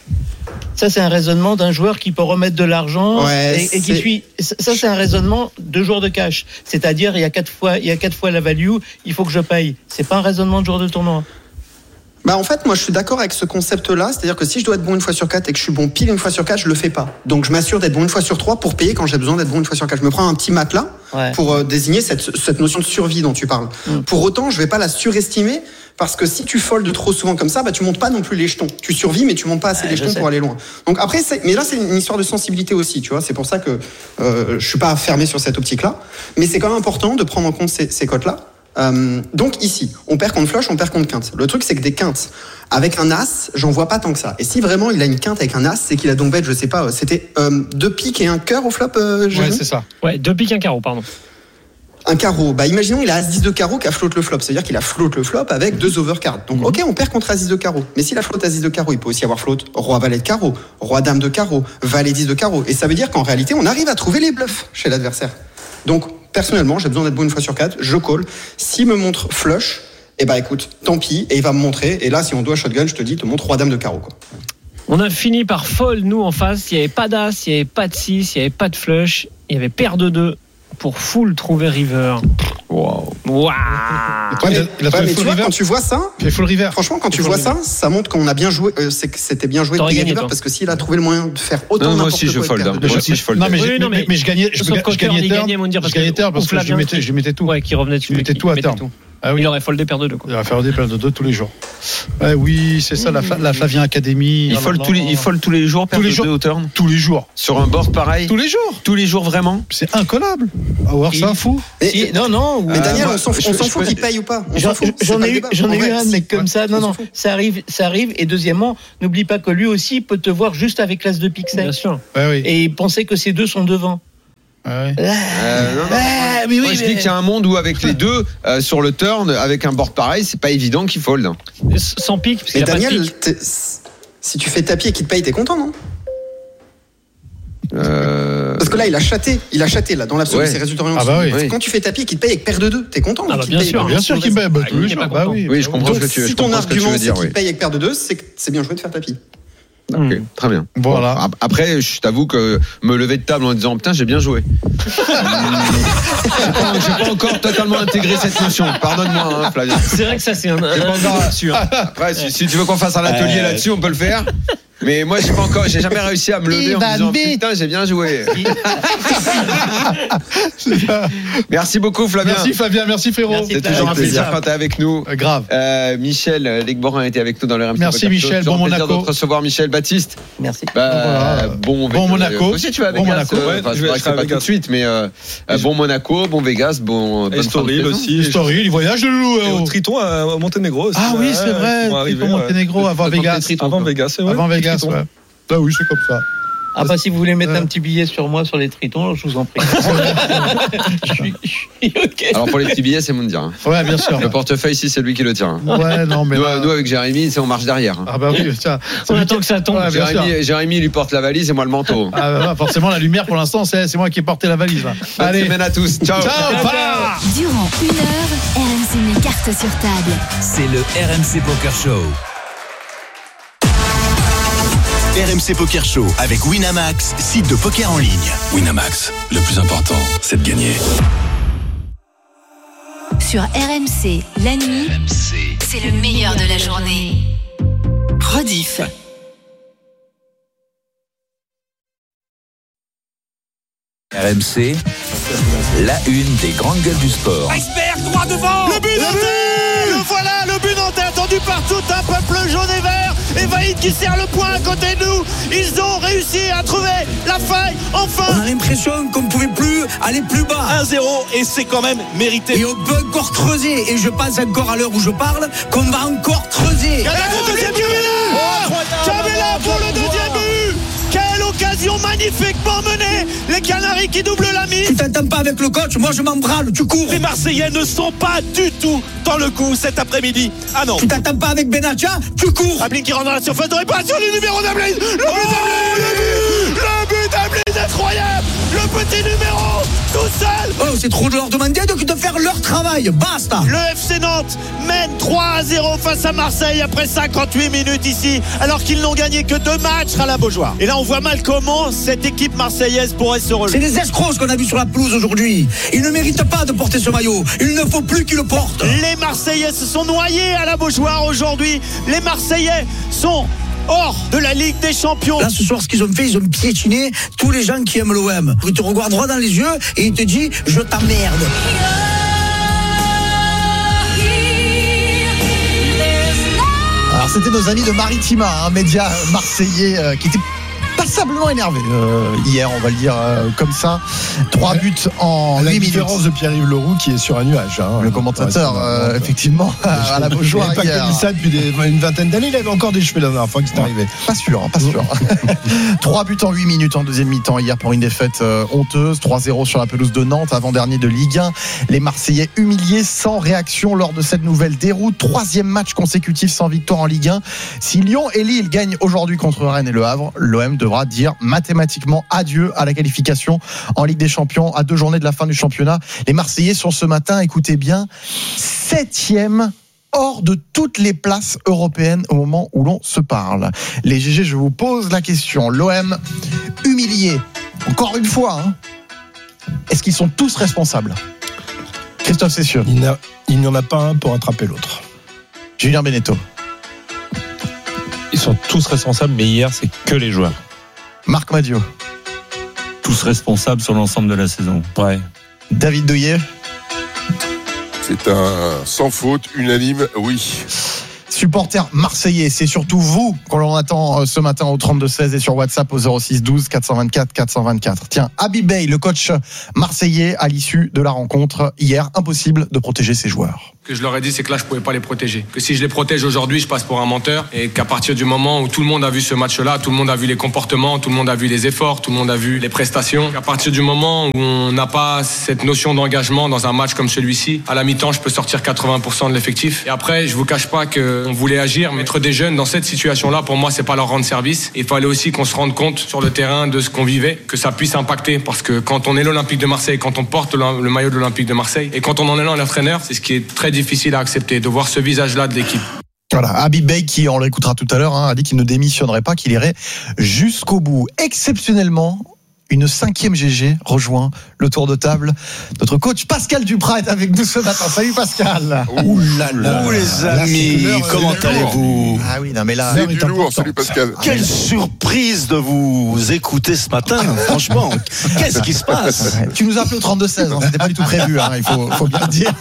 [SPEAKER 9] Ça c'est un raisonnement d'un joueur qui peut remettre de l'argent
[SPEAKER 8] Ouais,
[SPEAKER 9] et, et qui
[SPEAKER 8] c'est-
[SPEAKER 9] suit. Ça c'est un raisonnement de joueur de cash, c'est-à-dire il y a quatre fois, il y a quatre fois la value, il faut que je paye. C'est pas un raisonnement de joueur de tournoi.
[SPEAKER 8] Bah en fait moi je suis d'accord avec ce concept là, c'est-à-dire que si je dois être bon une fois sur quatre et que je suis bon pile une fois sur quatre, je le fais pas. Donc je m'assure d'être bon une fois sur trois pour payer quand j'ai besoin d'être bon une fois sur quatre. Je me prends un petit matelas
[SPEAKER 9] Ouais.
[SPEAKER 8] pour euh, désigner cette, cette notion de survie dont tu parles.
[SPEAKER 9] Mm.
[SPEAKER 8] Pour autant je vais pas la surestimer parce que si tu foldes trop souvent comme ça, bah tu montes pas non plus les jetons. Tu survis mais tu montes pas assez
[SPEAKER 9] Ouais,
[SPEAKER 8] les
[SPEAKER 9] je
[SPEAKER 8] jetons
[SPEAKER 9] sais.
[SPEAKER 8] pour aller loin. Donc après c'est, mais là c'est une histoire de sensibilité aussi, tu vois. C'est pour ça que euh, je suis pas fermé sur cette optique là, mais c'est quand même important de prendre en compte ces, ces cotes là. Euh, donc ici, on perd contre flush, on perd contre quinte. Le truc, c'est que des quintes avec un as, j'en vois pas tant que ça. Et si vraiment il a une quinte avec un as, c'est qu'il a donc bête, je sais pas, c'était euh, deux piques et un cœur au flop, euh,
[SPEAKER 2] Ouais,
[SPEAKER 8] Jérémy
[SPEAKER 2] c'est ça.
[SPEAKER 3] Ouais, deux piques, un carreau, pardon.
[SPEAKER 8] un carreau. Bah imaginons il a as dix de carreau qui a flotte le flop, c'est-à-dire qu'il a flotte le flop avec deux overcards. Donc ok, on perd contre as dix de carreau. Mais s'il a flotte as dix de carreau, il peut aussi avoir flotte roi valet de carreau, roi dame de carreau, valet dix de carreau. Et ça veut dire qu'en réalité, on arrive à trouver les bluffs chez l'adversaire. Donc personnellement, j'ai besoin d'être bon une fois sur quatre, je call. S'il me montre flush, eh ben écoute, tant pis, et il va me montrer. Et là, si on doit shotgun, je te dis, te montre roi dame de carreau, quoi.
[SPEAKER 3] On a fini par fold, nous, en face. Il n'y avait pas d'as, il n'y avait pas de six, il n'y avait pas de flush. Il y avait paire de deux pour full trouver river.
[SPEAKER 1] Wow.
[SPEAKER 3] Waouh.
[SPEAKER 2] Ouais, il a- il a
[SPEAKER 8] Ouais,
[SPEAKER 2] trouvé
[SPEAKER 8] mais
[SPEAKER 2] full
[SPEAKER 8] tu vois,
[SPEAKER 2] river.
[SPEAKER 8] quand tu vois ça,
[SPEAKER 2] Il fait full river.
[SPEAKER 8] franchement, quand tu
[SPEAKER 3] full
[SPEAKER 8] vois
[SPEAKER 3] river.
[SPEAKER 8] ça, ça montre qu'on a bien joué, euh, c'est que c'était bien joué de
[SPEAKER 3] T'aurais
[SPEAKER 8] payer
[SPEAKER 3] gagné,
[SPEAKER 8] river,
[SPEAKER 3] toi.
[SPEAKER 8] parce que s'il a trouvé le moyen de faire autant
[SPEAKER 1] Non, moi
[SPEAKER 8] n'importe
[SPEAKER 1] aussi, je
[SPEAKER 8] quoi et de
[SPEAKER 1] fold,
[SPEAKER 8] perdre
[SPEAKER 1] hein.
[SPEAKER 8] de
[SPEAKER 1] Moi
[SPEAKER 8] deux
[SPEAKER 1] aussi, je fold.
[SPEAKER 2] Non, mais,
[SPEAKER 3] Oui,
[SPEAKER 2] j'ai-
[SPEAKER 3] non,
[SPEAKER 2] mais,
[SPEAKER 3] mais-
[SPEAKER 2] mais je gagnais, je,
[SPEAKER 3] Sauf
[SPEAKER 2] je
[SPEAKER 3] qu'au cœur,
[SPEAKER 2] gagnais
[SPEAKER 3] il
[SPEAKER 2] turn.
[SPEAKER 3] gagnait, mon Dieu, parce
[SPEAKER 2] Je gagnais
[SPEAKER 3] que-
[SPEAKER 2] turn parce
[SPEAKER 3] ou
[SPEAKER 2] que je
[SPEAKER 3] Flavien,
[SPEAKER 2] mettais, je mettais tout.
[SPEAKER 3] Ouais, qui revenait dessus.
[SPEAKER 2] Il mettait
[SPEAKER 3] qui
[SPEAKER 2] tout à
[SPEAKER 3] mettait
[SPEAKER 2] terme.
[SPEAKER 3] tout.
[SPEAKER 2] Ah oui.
[SPEAKER 3] Il aurait foldé paire de deux, quoi.
[SPEAKER 2] Il va faire des places de deux tous les jours. Ouais, oui, c'est ça, la, Fla- la Flavien Academy.
[SPEAKER 1] Il fold tous les, il fold tous les jours, perd
[SPEAKER 2] Tous les
[SPEAKER 1] de
[SPEAKER 2] jours.
[SPEAKER 1] deux au turn.
[SPEAKER 2] Tous les jours.
[SPEAKER 1] Sur un board pareil.
[SPEAKER 2] Tous les jours.
[SPEAKER 1] Tous les jours vraiment.
[SPEAKER 2] C'est incollable. Ah, ouais, c'est un fou.
[SPEAKER 8] Mais,
[SPEAKER 9] Si, non, non.
[SPEAKER 8] mais
[SPEAKER 9] ou-
[SPEAKER 8] Daniel,
[SPEAKER 1] moi,
[SPEAKER 8] on s'en,
[SPEAKER 1] je-
[SPEAKER 8] on s'en
[SPEAKER 1] je
[SPEAKER 8] fout
[SPEAKER 1] peux-
[SPEAKER 8] qu'il paye ou pas. On
[SPEAKER 9] J'en,
[SPEAKER 8] s'en fout. C'est
[SPEAKER 9] j'en
[SPEAKER 8] pas
[SPEAKER 9] ai
[SPEAKER 8] le
[SPEAKER 9] eu,
[SPEAKER 8] débat.
[SPEAKER 9] j'en ai
[SPEAKER 8] En
[SPEAKER 9] eu
[SPEAKER 8] vrai,
[SPEAKER 9] un mec comme ça. Non,
[SPEAKER 8] on s'en
[SPEAKER 9] non,
[SPEAKER 8] fout.
[SPEAKER 9] ça arrive, ça arrive. Et deuxièmement, n'oublie pas que lui aussi il peut te voir juste avec l'as de pique
[SPEAKER 3] Bien
[SPEAKER 9] sec.
[SPEAKER 3] sûr.
[SPEAKER 2] Ouais, oui.
[SPEAKER 9] Et penser que ces deux sont devant.
[SPEAKER 2] Ouais.
[SPEAKER 1] Euh, non, non.
[SPEAKER 9] Ah, mais
[SPEAKER 1] Moi,
[SPEAKER 9] oui,
[SPEAKER 1] je
[SPEAKER 9] mais-
[SPEAKER 1] dis qu'il y a un monde où avec les deux euh, sur le turn, avec un board pareil, c'est pas évident qu'il fold.
[SPEAKER 3] Sans pique, parce
[SPEAKER 8] Mais
[SPEAKER 3] qu'il a pas de
[SPEAKER 8] Daniel,
[SPEAKER 3] pique.
[SPEAKER 8] t'es- si tu fais tapis et qu'il te paye, t'es content, non?
[SPEAKER 1] Euh...
[SPEAKER 8] Parce que là, il a chaté, il a chaté là dans l'absolu,
[SPEAKER 1] Ouais.
[SPEAKER 8] ses résultats
[SPEAKER 2] Ah bah oui.
[SPEAKER 1] Oui.
[SPEAKER 8] Quand tu fais tapis et qu'il te paye avec paire de deux, t'es content
[SPEAKER 3] Ah
[SPEAKER 8] non,
[SPEAKER 3] bah
[SPEAKER 8] qu'il
[SPEAKER 3] bien
[SPEAKER 8] te paye
[SPEAKER 3] sûr,
[SPEAKER 8] pas
[SPEAKER 2] Bien sûr qu'il paye. Bah,
[SPEAKER 3] Ah,
[SPEAKER 2] tous
[SPEAKER 3] il
[SPEAKER 2] les
[SPEAKER 3] est
[SPEAKER 2] jours.
[SPEAKER 3] pas
[SPEAKER 2] Bah
[SPEAKER 3] content.
[SPEAKER 2] oui.
[SPEAKER 1] Oui, je comprends
[SPEAKER 8] Donc,
[SPEAKER 1] ce que tu,
[SPEAKER 8] si
[SPEAKER 1] je
[SPEAKER 8] ton
[SPEAKER 1] comprends ce que tu
[SPEAKER 8] argument
[SPEAKER 1] veux
[SPEAKER 8] c'est
[SPEAKER 1] dire.
[SPEAKER 8] qu'il
[SPEAKER 1] Oui.
[SPEAKER 8] paye avec paire de deux, c'est que c'est bien joué de faire tapis.
[SPEAKER 1] Ok, très bien.
[SPEAKER 2] Voilà.
[SPEAKER 1] Bon, après, je t'avoue que me lever de table en disant putain, j'ai bien joué. j'ai pas, j'ai pas encore totalement intégré cette notion. Pardonne-moi, hein, Flavien.
[SPEAKER 3] C'est vrai que ça, c'est un.
[SPEAKER 1] J'ai pas
[SPEAKER 3] un-
[SPEAKER 1] encore-
[SPEAKER 3] là-dessus, hein.
[SPEAKER 1] Après, si, si tu veux qu'on fasse un atelier
[SPEAKER 9] Euh.
[SPEAKER 1] là-dessus, on peut le faire. Mais moi, j'ai pas encore, j'ai jamais réussi à me lever en
[SPEAKER 2] va
[SPEAKER 1] disant
[SPEAKER 2] vite.
[SPEAKER 1] putain, j'ai bien joué. Merci beaucoup, Flavien.
[SPEAKER 2] Merci Fabien, merci frérot.
[SPEAKER 9] Merci,
[SPEAKER 1] C'est toujours un
[SPEAKER 3] Avec
[SPEAKER 1] plaisir
[SPEAKER 3] plaisir.
[SPEAKER 1] quand t'es avec nous.
[SPEAKER 2] Euh, Grave.
[SPEAKER 1] Euh, Michel Legborin était avec nous dans le R M C
[SPEAKER 2] Merci,
[SPEAKER 1] Poker Show.
[SPEAKER 2] Michel,
[SPEAKER 1] Toujours
[SPEAKER 2] bon
[SPEAKER 1] un plaisir
[SPEAKER 2] Monaco.
[SPEAKER 1] de te recevoir, Michel Baptiste.
[SPEAKER 9] Merci.
[SPEAKER 1] Bah,
[SPEAKER 2] Voilà.
[SPEAKER 1] bon,
[SPEAKER 2] Bon
[SPEAKER 1] Vegas.
[SPEAKER 2] Monaco.
[SPEAKER 1] Aussi, tu vas à
[SPEAKER 2] Bon
[SPEAKER 1] Vegas.
[SPEAKER 2] Monaco.
[SPEAKER 1] euh,
[SPEAKER 7] Ouais,
[SPEAKER 1] enfin,
[SPEAKER 7] je
[SPEAKER 1] c'est
[SPEAKER 7] vais-
[SPEAKER 1] vrai
[SPEAKER 7] je
[SPEAKER 1] que c'est
[SPEAKER 7] serai à
[SPEAKER 1] pas tout
[SPEAKER 7] Vegas.
[SPEAKER 1] de suite, mais euh, euh, bon Monaco, bon Vegas, bon.
[SPEAKER 7] Et
[SPEAKER 1] bonne fin de
[SPEAKER 7] Estoril
[SPEAKER 1] saison.
[SPEAKER 7] aussi.
[SPEAKER 2] Story, il voyage le loup.
[SPEAKER 7] Et
[SPEAKER 2] oh.
[SPEAKER 7] au Triton à au Monténégro aussi.
[SPEAKER 2] Ah oui,
[SPEAKER 7] Ouais,
[SPEAKER 2] c'est
[SPEAKER 7] qui
[SPEAKER 2] vrai.
[SPEAKER 7] vont arriver,
[SPEAKER 2] Triton,
[SPEAKER 7] ouais.
[SPEAKER 2] Monténégro, avant
[SPEAKER 7] Peut-être
[SPEAKER 2] Vegas.
[SPEAKER 7] les Tritons, Avant Vegas, c'est vrai.
[SPEAKER 2] Avant Vegas,
[SPEAKER 7] Triton.
[SPEAKER 2] ouais. Ah oui, c'est comme ça.
[SPEAKER 9] Après, si vous voulez mettre
[SPEAKER 2] Euh.
[SPEAKER 9] un petit billet sur moi sur les tritons, je vous en prie. je, suis, je suis OK.
[SPEAKER 1] Alors pour les petits billets, c'est mon dire. hein.
[SPEAKER 2] Ouais, bien sûr.
[SPEAKER 1] Le portefeuille ici, c'est lui qui le tient. hein.
[SPEAKER 2] Ouais, non, mais
[SPEAKER 1] Nous,
[SPEAKER 2] là-
[SPEAKER 1] nous, avec Jérémy, c'est on marche derrière. hein.
[SPEAKER 2] Ah bah oui, tiens.
[SPEAKER 3] On attend que ça tombe.
[SPEAKER 2] Ouais, bien sûr.
[SPEAKER 1] Jérémy, Jérémy lui porte la valise et moi le manteau.
[SPEAKER 2] Ah bah, bah, forcément, la lumière pour l'instant, c'est c'est moi qui ai porté la valise. Là.
[SPEAKER 1] Bonne
[SPEAKER 2] Allez,
[SPEAKER 1] semaine à tous. Ciao.
[SPEAKER 2] ciao, pa
[SPEAKER 4] Durant une heure, R M C met carte sur table.
[SPEAKER 10] C'est le R M C Poker Show.
[SPEAKER 6] R M C Poker Show avec Winamax, site de poker en ligne.
[SPEAKER 5] Winamax, le plus important, c'est de gagner.
[SPEAKER 4] Sur R M C, la nuit, c'est le meilleur de la journée. Rediff.
[SPEAKER 10] R M C, la une des grandes gueules du sport.
[SPEAKER 11] Iceberg droit devant. Le but Nantais. Le voilà, le but Nantais attendu par tout un peuple jaune et vert. Et Vaïd qui serre le poing à côté de nous. Ils ont réussi à trouver la faille. Enfin.
[SPEAKER 12] On a l'impression qu'on ne pouvait plus aller plus bas.
[SPEAKER 11] un zéro et c'est quand même mérité.
[SPEAKER 12] Et on peut encore creuser. Et je pense encore à l'heure où je parle qu'on va encore creuser.
[SPEAKER 11] Oh, deuxième but. Cabella pour le deuxième but. Quelle occasion magnifiquement menée. Les Canaries qui doublent la mise.
[SPEAKER 12] Tu t'entends pas avec le coach, moi je m'embrale, tu cours.
[SPEAKER 11] Les Marseillais ne sont pas du tout dans le coup cet après-midi. Ah non.
[SPEAKER 12] Tu t'entends pas avec Benatia, tu cours.
[SPEAKER 11] Ablin qui rentre dans la surface de réparation du numéro d'Ablin. Le but d'Ablin. Le but d'Ablin incroyable. Le petit numéro tout seul.
[SPEAKER 12] Oh, c'est trop de leur demander de de faire leur travail. Basta.
[SPEAKER 11] Le F C Nantes mène trois à zéro face à Marseille après cinquante-huit minutes ici, alors qu'ils n'ont gagné que deux matchs à la Beaujoire. Et là, on voit mal comment cette équipe marseillaise pourrait se relever.
[SPEAKER 12] C'est des escrocs qu'on a vu sur la pelouse aujourd'hui. Ils ne méritent pas de porter ce maillot. Il ne faut plus qu'ils le portent.
[SPEAKER 11] Les Marseillais se sont noyés à la Beaujoire aujourd'hui. Les Marseillais sont hors de la Ligue des Champions.
[SPEAKER 12] Là, ce soir, ce qu'ils ont fait, ils ont piétiné tous les gens qui aiment l'O M. Ils te regardent droit dans les yeux et ils te disent « Je t'emmerde ».
[SPEAKER 13] Alors c'était nos amis de Maritima, un média marseillais euh, qui était passablement énervé euh, hier, on va le dire euh, comme ça. Trois buts en
[SPEAKER 14] la
[SPEAKER 13] huit minutes.
[SPEAKER 14] différence de Pierre-Yves Leroux qui est sur un nuage. Hein.
[SPEAKER 13] Le commentateur,
[SPEAKER 14] Ouais,
[SPEAKER 13] euh, effectivement, à la Beaujoire
[SPEAKER 14] Il n'avait pas
[SPEAKER 13] hier.
[SPEAKER 14] connu ça depuis des- une vingtaine d'années. Il avait encore des cheveux la dernière fois que c'est arrivé.
[SPEAKER 13] Pas sûr, hein, pas sûr. Trois buts en huit minutes en deuxième mi-temps hier pour une défaite euh, honteuse. trois zéro sur la pelouse de Nantes, avant-dernier de Ligue un. Les Marseillais humiliés, sans réaction lors de cette nouvelle déroute. Troisième match consécutif sans victoire en Ligue un. Si Lyon et Lille gagnent aujourd'hui contre Rennes et Le Havre, l'O M devra dire mathématiquement adieu à la qualification en Ligue des Champions à deux journées de la fin du championnat. Les Marseillais sont ce matin, écoutez bien, septième hors de toutes les places européennes au moment où l'on se parle. Les G G, je vous pose la question. L'O M humilié, encore une fois, hein. Est-ce qu'ils sont tous responsables? Christophe Cessieux.
[SPEAKER 14] Il n'y a- il n'y en a pas un pour attraper l'autre.
[SPEAKER 13] Julien Beneteau.
[SPEAKER 15] Ils sont tous responsables, mais hier, c'est que les joueurs.
[SPEAKER 13] Marc Madiot.
[SPEAKER 15] Tous responsables sur l'ensemble de la saison. Ouais.
[SPEAKER 13] David Douillet.
[SPEAKER 16] C'est un sans faute, unanime, oui.
[SPEAKER 13] supporters marseillais, c'est surtout vous qu'on attend ce matin au trente-deux seize et sur WhatsApp au zéro six douze quatre cent vingt-quatre quatre cent vingt-quatre. Tiens, Habib Beye, le coach marseillais, à l'issue de la rencontre hier, impossible de protéger ses joueurs.
[SPEAKER 16] Ce que je leur ai dit, c'est que là, je pouvais pas les protéger. Que si je les protège aujourd'hui, je passe pour un menteur. Et qu'à partir du moment où tout le monde a vu ce match-là, tout le monde a vu les comportements, tout le monde a vu les efforts, tout le monde a vu les prestations. Qu'à partir du moment où on n'a pas cette notion d'engagement dans un match comme celui-ci, à la mi-temps, je peux sortir quatre-vingts pour cent de l'effectif. Et après, je vous cache pas qu'on voulait agir, mettre des jeunes dans cette situation-là, pour moi, c'est pas leur rendre service. Il fallait aussi qu'on se rende compte sur le terrain de ce qu'on vivait, que ça puisse impacter. Parce que quand on est l'Olympique de Marseille, quand on porte le maillot de l'Olympique de Marseille, et quand on en est là, l'entraîneur, c'est ce qui est très difficile à accepter, de voir ce visage-là de l'équipe.
[SPEAKER 13] Voilà, Habib Beye, qui, on l'écoutera tout à l'heure, hein, a dit qu'il ne démissionnerait pas, qu'il irait jusqu'au bout. Exceptionnellement, une cinquième G G rejoint le tour de table. Notre coach Pascal Duprat est avec nous ce matin. Salut Pascal.
[SPEAKER 17] Ouh là là. Ouh les amis, là, comment allez-vous?
[SPEAKER 13] Ah oui, non mais là,
[SPEAKER 17] c'est du lourd. Salut Pascal. Quelle surprise de vous écouter ce matin. Franchement, qu'est-ce qui se passe?
[SPEAKER 13] Tu nous as appelé au trente-deux seize, hein, c'était pas du tout prévu, hein, il faut, faut bien le dire.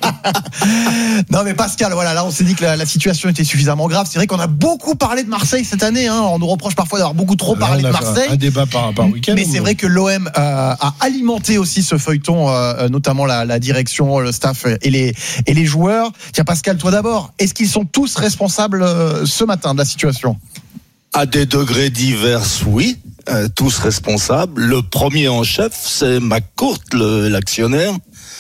[SPEAKER 13] Non mais Pascal, voilà, là on s'est dit que la, la situation était suffisamment grave. C'est vrai qu'on a beaucoup parlé de Marseille cette année, hein. On nous reproche parfois d'avoir beaucoup trop parlé de Marseille.
[SPEAKER 14] Un débat par, par week-end.
[SPEAKER 13] Mais c'est vrai que l'O M euh, a alimenté aussi ce feuilleton, euh, notamment la, la direction, le staff et les, et les joueurs. Tiens Pascal, toi d'abord, est-ce qu'ils sont tous responsables euh, ce matin de la situation?
[SPEAKER 17] À des degrés divers, oui, euh, tous responsables. Le premier en chef, c'est McCourt, le, l'actionnaire,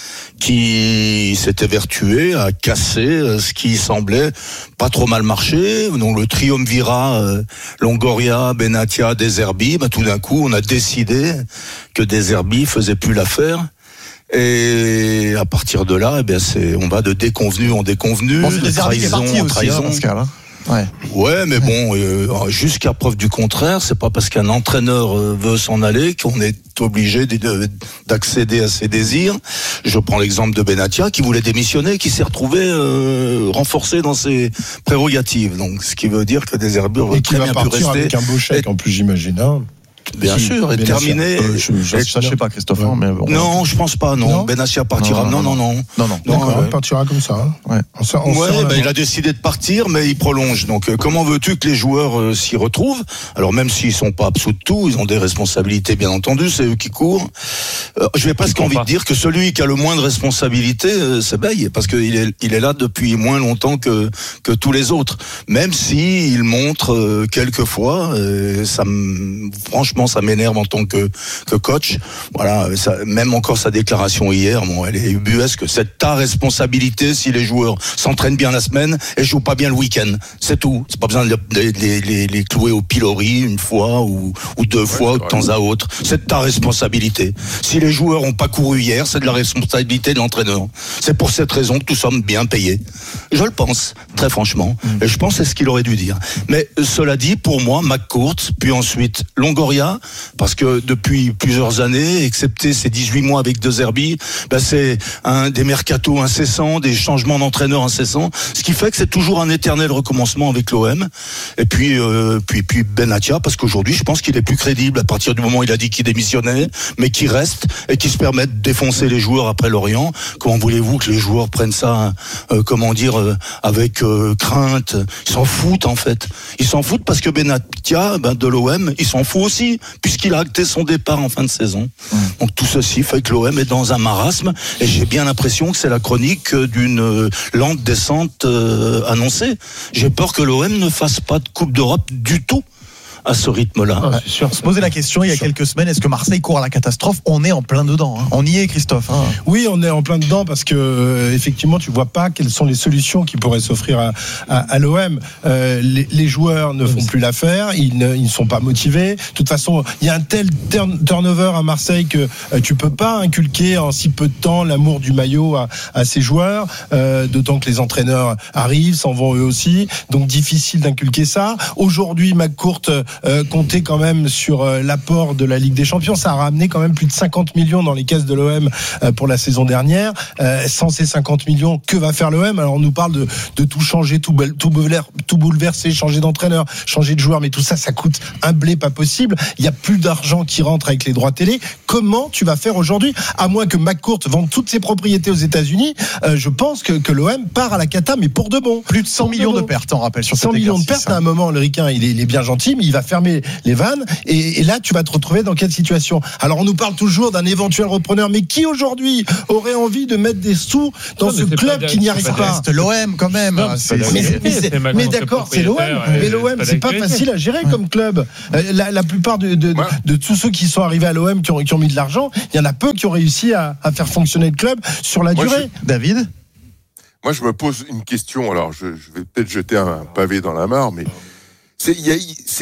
[SPEAKER 17] qui s'était vertué à casser ce qui semblait pas trop mal marcher. Donc le triumvirat euh, Longoria, Benatia, De Zerbi, bah, tout d'un coup on a décidé que De Zerbi faisait plus l'affaire. Et à partir de là, eh bien c'est, on va de déconvenu en déconvenu, bon, de trahison en trahison. Aussi, hein, Pascal, hein. Ouais. ouais, mais bon, euh, jusqu'à preuve du contraire, c'est pas parce qu'un entraîneur veut s'en aller qu'on est obligé de, d'accéder à ses désirs. Je prends l'exemple de Benatia qui voulait démissionner, qui s'est retrouvé euh, renforcé dans ses prérogatives. Donc, ce qui veut dire que De Zerbi aurait très bien pu rester.
[SPEAKER 14] Avec un beau chèque, et... en plus, j'imagine. Hein.
[SPEAKER 17] Bien si, sûr, et terminé.
[SPEAKER 14] Euh, je, je, je sais pas, Christophe. Ouais. Mais bon,
[SPEAKER 17] non, je pense pas. Non, non Benassia partira. Non, non, non, non.
[SPEAKER 14] Non, non. D'accord, non, ouais. Il partira comme ça. Hein.
[SPEAKER 17] Ouais. On, on ouais, ben, il a décidé de partir, mais il prolonge. Donc, euh, comment veux-tu que les joueurs euh, s'y retrouvent? Alors, même s'ils sont pas absous de tout, ils ont des responsabilités, bien entendu. C'est eux qui courent. Euh, je vais presque envie pas. de dire que celui qui a le moins de responsabilités, euh, c'est Beye, parce qu'il est, il est là depuis moins longtemps que que tous les autres. Même si il montre euh, quelquefois, euh, ça, franchement, ça m'énerve en tant que, que coach. Voilà, ça, même encore sa déclaration hier, bon, elle est ubuesque. C'est ta responsabilité si les joueurs s'entraînent bien la semaine et jouent pas bien le week-end. C'est tout. C'est pas besoin de les, les, les, les clouer au pilori une fois ou, ou deux ouais, fois de temps à autre. C'est ta responsabilité. Si les joueurs ont pas couru hier, c'est de la responsabilité de l'entraîneur. C'est pour cette raison que nous sommes bien payés. Je le pense, très franchement. Mmh. Et je pense que c'est ce qu'il aurait dû dire. Mais cela dit, pour moi, McCourt, puis ensuite Longoria, parce que depuis plusieurs années, excepté ces dix-huit mois avec De Zerbi, ben c'est un des mercatos incessants, des changements d'entraîneurs incessants, ce qui fait que c'est toujours un éternel recommencement avec l'O M. Et puis euh, puis puis Benatia, parce qu'aujourd'hui, je pense qu'il est plus crédible à partir du moment où il a dit qu'il démissionnait, mais qui reste et qui se permet de défoncer les joueurs après Lorient. Comment voulez-vous que les joueurs prennent ça, euh, comment dire, euh, avec euh, crainte? Ils s'en foutent en fait. Ils s'en foutent parce que Benatia, ben, de l'O M, il s'en fout aussi, puisqu'il a acté son départ en fin de saison. Mmh. Donc tout ceci fait que l'O M est dans un marasme et j'ai bien l'impression que c'est la chronique d'une euh, lente descente euh, annoncée. J'ai peur que l'O M ne fasse pas de Coupe d'Europe du tout à ce rythme-là.
[SPEAKER 13] Ah, c'est sûr. On se posait la question il y a quelques semaines, est-ce que Marseille court à la catastrophe? On est en plein dedans. Hein. On y est, Christophe. Hein.
[SPEAKER 14] Oui, on est en plein dedans parce que euh, effectivement, tu vois pas quelles sont les solutions qui pourraient s'offrir à, à, à l'O M. Euh, les, les joueurs ne font plus l'affaire, ils ne, ils ne sont pas motivés. De toute façon, il y a un tel turn, turnover à Marseille que euh, tu peux pas inculquer en si peu de temps l'amour du maillot à, à ces joueurs. Euh, d'autant que les entraîneurs arrivent, s'en vont eux aussi. Donc difficile d'inculquer ça. Aujourd'hui, McCourt euh, compter quand même sur euh, l'apport de la Ligue des Champions. Ça a ramené quand même plus de cinquante millions dans les caisses de l'O M euh, pour la saison dernière. Euh, sans ces cinquante millions, que va faire l'O M? Alors on nous parle de, de tout changer, tout, tout, tout bouleverser, changer d'entraîneur, changer de joueur, mais tout ça, ça coûte un blé pas possible. Il y a plus d'argent qui rentre avec les droits télé. Comment tu vas faire aujourd'hui? À moins que McCourt vende toutes ses propriétés aux États-Unis, euh, je pense que, que l'O M part à la cata, mais pour de bon.
[SPEAKER 13] Plus de cent millions de pertes, on rappelle, sur cet
[SPEAKER 14] cent millions de
[SPEAKER 13] exercice.
[SPEAKER 14] pertes, à un moment, le Ricain, il est, il est bien gentil, mais il va fermer les vannes, et, et là, tu vas te retrouver dans quelle situation? Alors, on nous parle toujours d'un éventuel repreneur, mais qui aujourd'hui aurait envie de mettre des sous dans non, ce club qui n'y arrive pas?
[SPEAKER 13] C'est l'O M quand même.
[SPEAKER 14] Non, c'est, mais, mais, mais, c'est, mais d'accord, c'est l'O M, mais l'O M, c'est pas facile à gérer comme club. La, la plupart de, de, de, de tous ceux qui sont arrivés à l'O M, qui ont, qui ont mis de l'argent, il y en a peu qui ont réussi à, à faire fonctionner le club sur la
[SPEAKER 18] Moi,
[SPEAKER 14] durée.
[SPEAKER 18] Je...
[SPEAKER 13] David?
[SPEAKER 18] Moi, je me pose une question. Alors, je, je vais peut-être jeter un pavé dans la mare, mais il y a,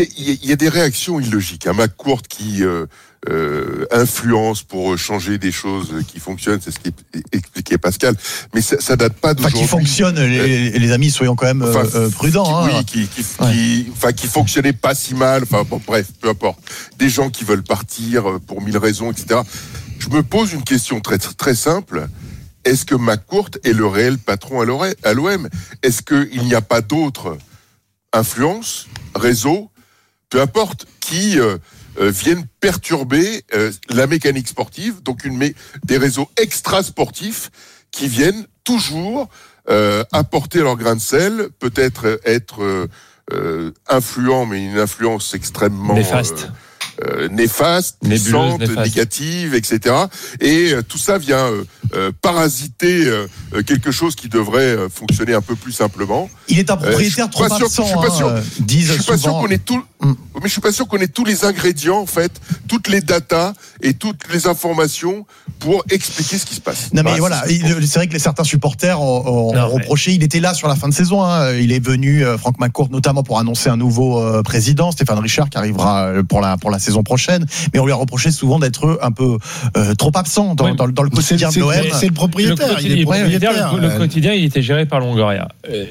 [SPEAKER 18] y a des réactions illogiques. Un McCourt qui euh, euh, influence pour changer des choses qui fonctionnent, c'est ce qui expliquait Pascal. Mais ça, ça date pas d'aujourd'hui.
[SPEAKER 13] Enfin, qui fonctionne, les, les amis, soyons quand même enfin, euh, prudents.
[SPEAKER 18] Qui,
[SPEAKER 13] hein.
[SPEAKER 18] Oui, qui, qui, ouais. qui, enfin, qui fonctionnait pas si mal. Enfin, bon, bref, peu importe. Des gens qui veulent partir pour mille raisons, et cetera. Je me pose une question très très simple. Est-ce que McCourt est le réel patron à l'O M? Est-ce qu'il n'y a pas d'autres influences, réseaux, peu importe, qui euh, euh, viennent perturber euh, la mécanique sportive, donc une mé- des réseaux extra-sportifs qui viennent toujours euh, apporter leur grain de sel, peut-être être euh, euh, influents, mais une influence extrêmement...
[SPEAKER 3] néfaste.
[SPEAKER 18] Euh, Euh, néfaste, puissante, négative, et cetera. Et euh, tout ça vient euh, euh, parasiter euh, quelque chose qui devrait euh, fonctionner un peu plus simplement.
[SPEAKER 13] Il est un propriétaire euh, trop absent,
[SPEAKER 18] je suis pas sûr,
[SPEAKER 13] hein,
[SPEAKER 18] je
[SPEAKER 13] disent
[SPEAKER 18] suis pas sûr
[SPEAKER 13] souvent.
[SPEAKER 18] qu'on ait tout, mm. mais je suis pas sûr qu'on ait tous les ingrédients en fait, toutes les datas et toutes les informations pour expliquer ce qui se passe.
[SPEAKER 13] Non mais
[SPEAKER 18] voilà,
[SPEAKER 13] voilà, c'est, c'est vrai que les certains supporters ont, ont non, reproché. Mais... Il était là sur la fin de saison. Hein. Il est venu, euh, Franck McCourt, notamment pour annoncer un nouveau euh, président, Stéphane Richard, qui arrivera pour la pour la saison prochaine, mais on lui a reproché souvent d'être un peu euh, trop absent dans, oui, dans, dans le quotidien
[SPEAKER 14] c'est,
[SPEAKER 13] de l'O M.
[SPEAKER 14] C'est, c'est le propriétaire.
[SPEAKER 3] Le quotidien,
[SPEAKER 14] il est
[SPEAKER 3] propriétaire. Le, le
[SPEAKER 14] euh...
[SPEAKER 3] quotidien, il était géré par Longoria.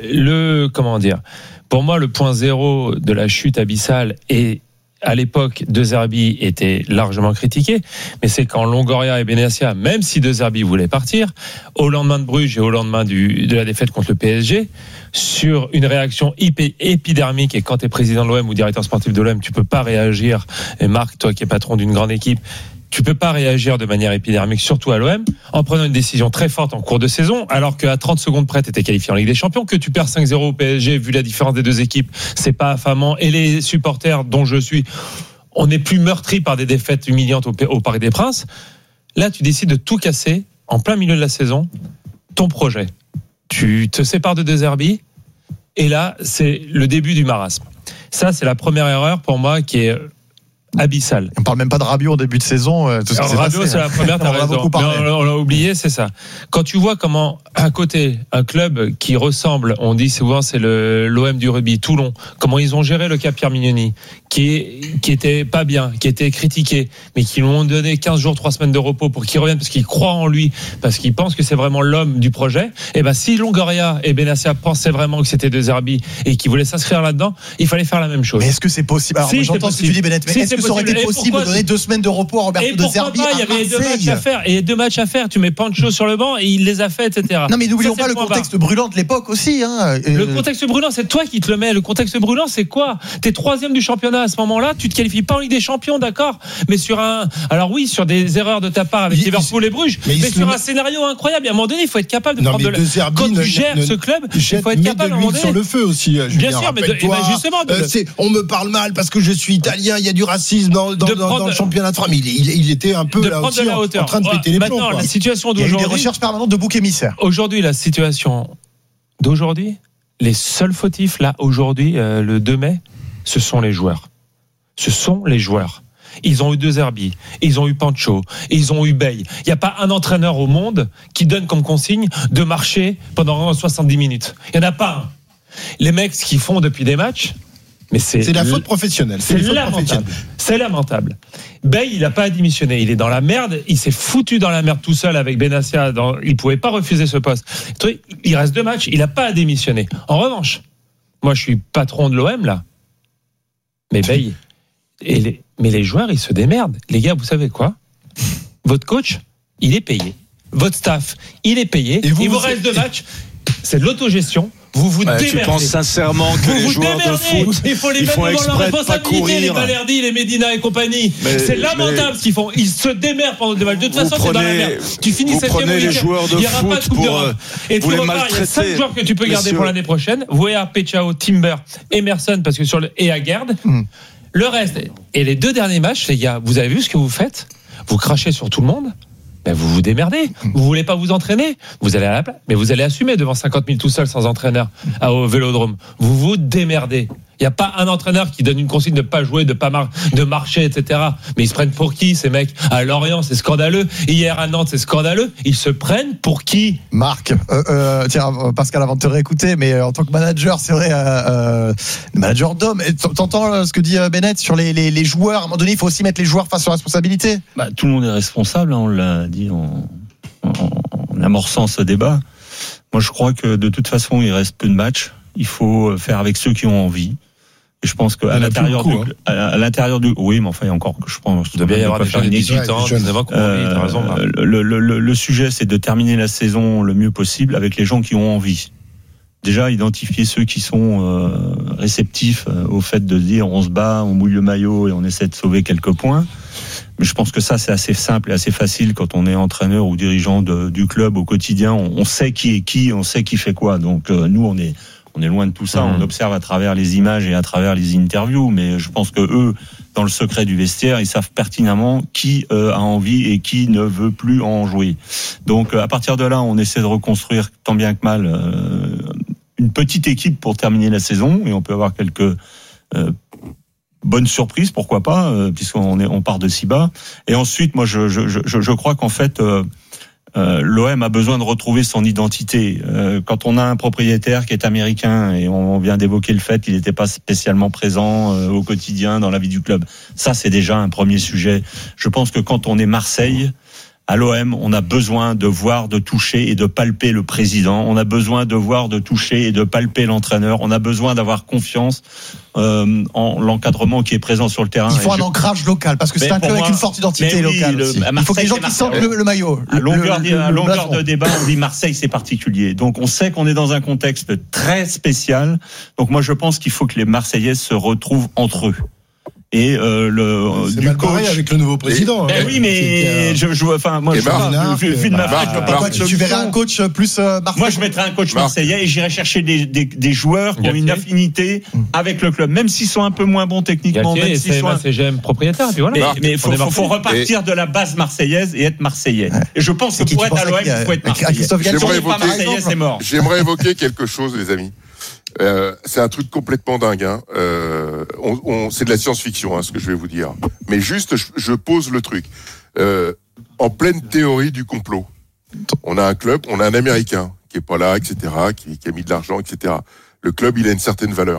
[SPEAKER 3] Le comment dire? Pour moi, le point zéro de la chute abyssale et à l'époque, De Zerbi était largement critiqué, mais c'est quand Longoria et Benassia, même si De Zerbi voulait partir, au lendemain de Bruges et au lendemain du, de la défaite contre le P S G, sur une réaction hyper, épidermique, et quand tu es président de l'O M ou directeur sportif de l'O M, tu peux pas réagir, et Marc, toi qui es patron d'une grande équipe, tu peux pas réagir de manière épidermique, surtout à l'O M, en prenant une décision très forte en cours de saison, alors qu'à trente secondes près, tu étais qualifié en Ligue des Champions, que tu perds cinq zéro au P S G, vu la différence des deux équipes, c'est pas affamant. Et les supporters dont je suis, on n'est plus meurtris par des défaites humiliantes au, au Parc des Princes. Là, tu décides de tout casser en plein milieu de la saison, ton projet. Tu te sépares de De Zerbi, et là, c'est le début du marasme. Ça, c'est la première erreur pour moi qui est abyssal.
[SPEAKER 13] On parle même pas de Rabiot au début de saison. Tout ce
[SPEAKER 3] Alors,
[SPEAKER 13] qui
[SPEAKER 3] Rabiot,
[SPEAKER 13] passé,
[SPEAKER 3] c'est la première, t'as raison. On, on l'a oublié, c'est ça. Quand tu vois comment, à côté, un club qui ressemble, on dit souvent c'est le, l'O M du rugby, Toulon, comment ils ont géré le cas Pierre Mignoni, qui, qui était pas bien, qui était critiqué, mais qui lui ont donné quinze jours, trois semaines de repos pour qu'il revienne, parce qu'ils croient en lui, parce qu'ils pensent que c'est vraiment l'homme du projet. Et ben, si Longoria et Benassia pensaient vraiment que c'était De Zerbi et qu'ils voulaient s'inscrire là-dedans, il fallait faire la même chose.
[SPEAKER 13] Mais est-ce que c'est possible? Alors,
[SPEAKER 3] si,
[SPEAKER 13] moi, j'entends ce que tu dis, Bennett, mais si, est-ce que ça aurait été possible de donner deux semaines de repos à Roberto De Zerbi?
[SPEAKER 3] Il y avait deux matchs à faire, et deux matchs à faire. Tu mets Pancho sur le banc et il les a fait, et cetera.
[SPEAKER 13] Non, mais n'oublions pas le contexte brûlant de l'époque aussi. Hein.
[SPEAKER 3] Le contexte brûlant, c'est toi qui te le mets. Le contexte brûlant, c'est quoi? T'es troisième du championnat à ce moment-là. Tu te qualifies pas en Ligue des Champions, d'accord? Mais sur un, alors oui, sur des erreurs de ta part avec il, Liverpool et Bruges, mais, mais sur un scénario incroyable. À un moment donné, il faut être capable de
[SPEAKER 14] non,
[SPEAKER 3] prendre de la. Quand tu gères ce club, il faut être capable de
[SPEAKER 14] l'huile sur le feu aussi.
[SPEAKER 3] Bien sûr, mais justement,
[SPEAKER 14] on me parle mal parce que je suis italien. Il y a du racisme dans dans le championnat de France. Mais il était un peu là aussi en train de péter les plombs.
[SPEAKER 3] Maintenant, la situation d'aujourd'hui.
[SPEAKER 13] Il y a eu des recherches permanentes de boucs émissaires.
[SPEAKER 3] Aujourd'hui, la situation d'aujourd'hui, les seuls fautifs là aujourd'hui, euh, le deux mai, ce sont les joueurs. Ce sont les joueurs. Ils ont eu De Zerbi, ils ont eu Pancho, ils ont eu Bey. Il n'y a pas un entraîneur au monde qui donne comme consigne de marcher pendant soixante-dix minutes. Il n'y en a pas un. Les mecs, ce qu'ils font depuis des matchs, mais c'est,
[SPEAKER 14] c'est la faute professionnelle.
[SPEAKER 3] C'est, c'est lamentable. C'est lamentable. Bey, il n'a pas à démissionner. Il est dans la merde. Il s'est foutu dans la merde tout seul avec Benassia. Dans... Il ne pouvait pas refuser ce poste. Il reste deux matchs. Il n'a pas à démissionner. En revanche, moi, je suis patron de l'O M, là. Mais Bey,
[SPEAKER 19] Et les, mais les joueurs, ils se démerdent. Les gars, vous savez quoi ? Votre coach, il est payé. Votre staff, il est payé. Et vous, il vous, vous reste deux matchs. C'est de l'autogestion. Vous vous ouais, démerdez.
[SPEAKER 17] Tu penses sincèrement que
[SPEAKER 19] vous
[SPEAKER 17] les
[SPEAKER 19] vous
[SPEAKER 17] joueurs
[SPEAKER 19] démerdez.
[SPEAKER 17] de foot,
[SPEAKER 19] il faut les
[SPEAKER 17] ils
[SPEAKER 19] mettre
[SPEAKER 17] font
[SPEAKER 19] devant leur responsabilité, les
[SPEAKER 17] courir.
[SPEAKER 19] Balerdi, les Medina et compagnie.
[SPEAKER 17] Mais,
[SPEAKER 19] c'est lamentable
[SPEAKER 17] mais,
[SPEAKER 19] ce qu'ils font. Ils se démerdent pendant des matchs. De toute façon,
[SPEAKER 17] prenez,
[SPEAKER 19] c'est dans la merde. Tu finis
[SPEAKER 17] vous
[SPEAKER 19] septième
[SPEAKER 17] prenez les joueurs de
[SPEAKER 19] il y aura
[SPEAKER 17] foot
[SPEAKER 19] pas de coupe
[SPEAKER 17] pour
[SPEAKER 19] d'Europe. Et tu repars, il y a cinq joueurs que tu peux garder
[SPEAKER 17] Monsieur.
[SPEAKER 19] pour l'année prochaine. Voya, Pechao, Timber, Emerson, parce que sur le et Aguerd. Hmm. Le reste et les deux derniers matchs, les gars, vous avez vu ce que vous faites ? Vous crachez sur tout le monde. Ben vous vous démerdez. Vous voulez pas vous entraîner, vous allez à la place, mais vous allez assumer devant cinquante mille tout seul sans entraîneur au Vélodrome. Vous vous démerdez. Il n'y a pas un entraîneur qui donne une consigne de pas jouer, de pas mar- de marcher, et cetera. Mais ils se prennent pour qui ces mecs ? À Lorient, c'est scandaleux. Hier à Nantes, c'est scandaleux. Ils se prennent pour qui ?
[SPEAKER 13] Marc, euh, euh, tiens, Pascal, avant de te réécouter, mais en tant que manager, c'est vrai, euh, manager d'homme, t'entends ce que dit Bennett sur les, les, les joueurs. À un moment donné, il faut aussi mettre les joueurs face aux responsabilités.
[SPEAKER 15] Bah, tout le monde est responsable, hein, on l'a dit en, en, en amorçant ce débat. Moi, je crois que de toute façon, il reste peu de matchs. Il faut faire avec ceux qui ont envie. Et je pense qu'à l'intérieur coup, du, hein. à l'intérieur du, oui, mais enfin, il y a encore que je pense.
[SPEAKER 19] Il doit bien y avoir des jeunes de dix-huit ans, dix-neuf ans,
[SPEAKER 15] t'as raison. Le, le, le, le sujet, c'est de terminer la saison le mieux possible avec les gens qui ont envie. Déjà, identifier ceux qui sont euh, réceptifs euh, au fait de dire on se bat, on mouille le maillot et on essaie de sauver quelques points. Mais je pense que ça, c'est assez simple et assez facile quand on est entraîneur ou dirigeant de, du club au quotidien. On, on sait qui est qui, on sait qui fait quoi. Donc euh, nous, on est on est loin de tout ça. Mmh. On observe à travers les images et à travers les interviews. Mais je pense que eux, dans le secret du vestiaire, ils savent pertinemment qui euh, a envie et qui ne veut plus en jouer. Donc à partir de là, on essaie de reconstruire tant bien que mal euh, une petite équipe pour terminer la saison et on peut avoir quelques euh, bonne surprise, pourquoi pas, euh, puisqu'on est, on part de si bas. Et ensuite, moi, je, je, je, je crois qu'en fait, euh, euh, l'O M a besoin de retrouver son identité. Euh, quand on a un propriétaire qui est américain, et on vient d'évoquer le fait qu'il n'était pas spécialement présent euh, au quotidien dans la vie du club, ça, c'est déjà un premier sujet. Je pense que quand on est Marseille, à l'O M, on a besoin de voir, de toucher et de palper le président. On a besoin de voir, de toucher et de palper l'entraîneur. On a besoin d'avoir confiance euh, en l'encadrement qui est présent sur le terrain.
[SPEAKER 13] Il faut
[SPEAKER 15] et
[SPEAKER 13] un
[SPEAKER 15] je...
[SPEAKER 13] ancrage local, parce que c'est un club avec une forte identité oui, locale. Le,
[SPEAKER 15] Marseille,
[SPEAKER 13] il faut que les gens qui sentent le, le maillot.
[SPEAKER 15] À longueur,
[SPEAKER 13] le, le,
[SPEAKER 15] à longueur
[SPEAKER 13] le
[SPEAKER 15] de débat, on dit Marseille, c'est particulier. Donc on sait qu'on est dans un contexte très spécial. Donc moi je pense qu'il faut que les Marseillais se retrouvent entre eux. Et euh, le
[SPEAKER 14] c'est
[SPEAKER 15] du
[SPEAKER 14] mal
[SPEAKER 15] coach
[SPEAKER 14] pareil avec le nouveau président.
[SPEAKER 15] Ben
[SPEAKER 14] hein.
[SPEAKER 15] oui, mais je, je enfin moi, je
[SPEAKER 14] Marc,
[SPEAKER 15] vu, vu de ma part, je veux pas.
[SPEAKER 13] Tu, tu verrais un coach plus euh, Marseille.
[SPEAKER 15] Moi, je mettrais un coach marseillais et j'irais chercher des, des, des joueurs qui ont une affinité avec le club, même s'ils sont un peu moins bons techniquement.
[SPEAKER 19] Galtier,
[SPEAKER 15] même s'ils sont un
[SPEAKER 19] C G M propriétaire. Puis voilà.
[SPEAKER 15] Mais il faut, faut, faut repartir de la base marseillaise et être marseillais. Et je pense que pour être à l'O M, il faut être marseillais.
[SPEAKER 18] J'aimerais
[SPEAKER 15] évoquer,
[SPEAKER 18] marseillais, c'est mort. J'aimerais évoquer quelque chose, les amis. Euh, c'est un truc complètement dingue. Hein. Euh, on, on, c'est de la science-fiction, hein, ce que je vais vous dire. Mais juste, je, je pose le truc. Euh, en pleine théorie du complot, on a un club, on a un Américain qui est pas là, et cetera, qui, qui a mis de l'argent, et cetera. Le club, il a une certaine valeur.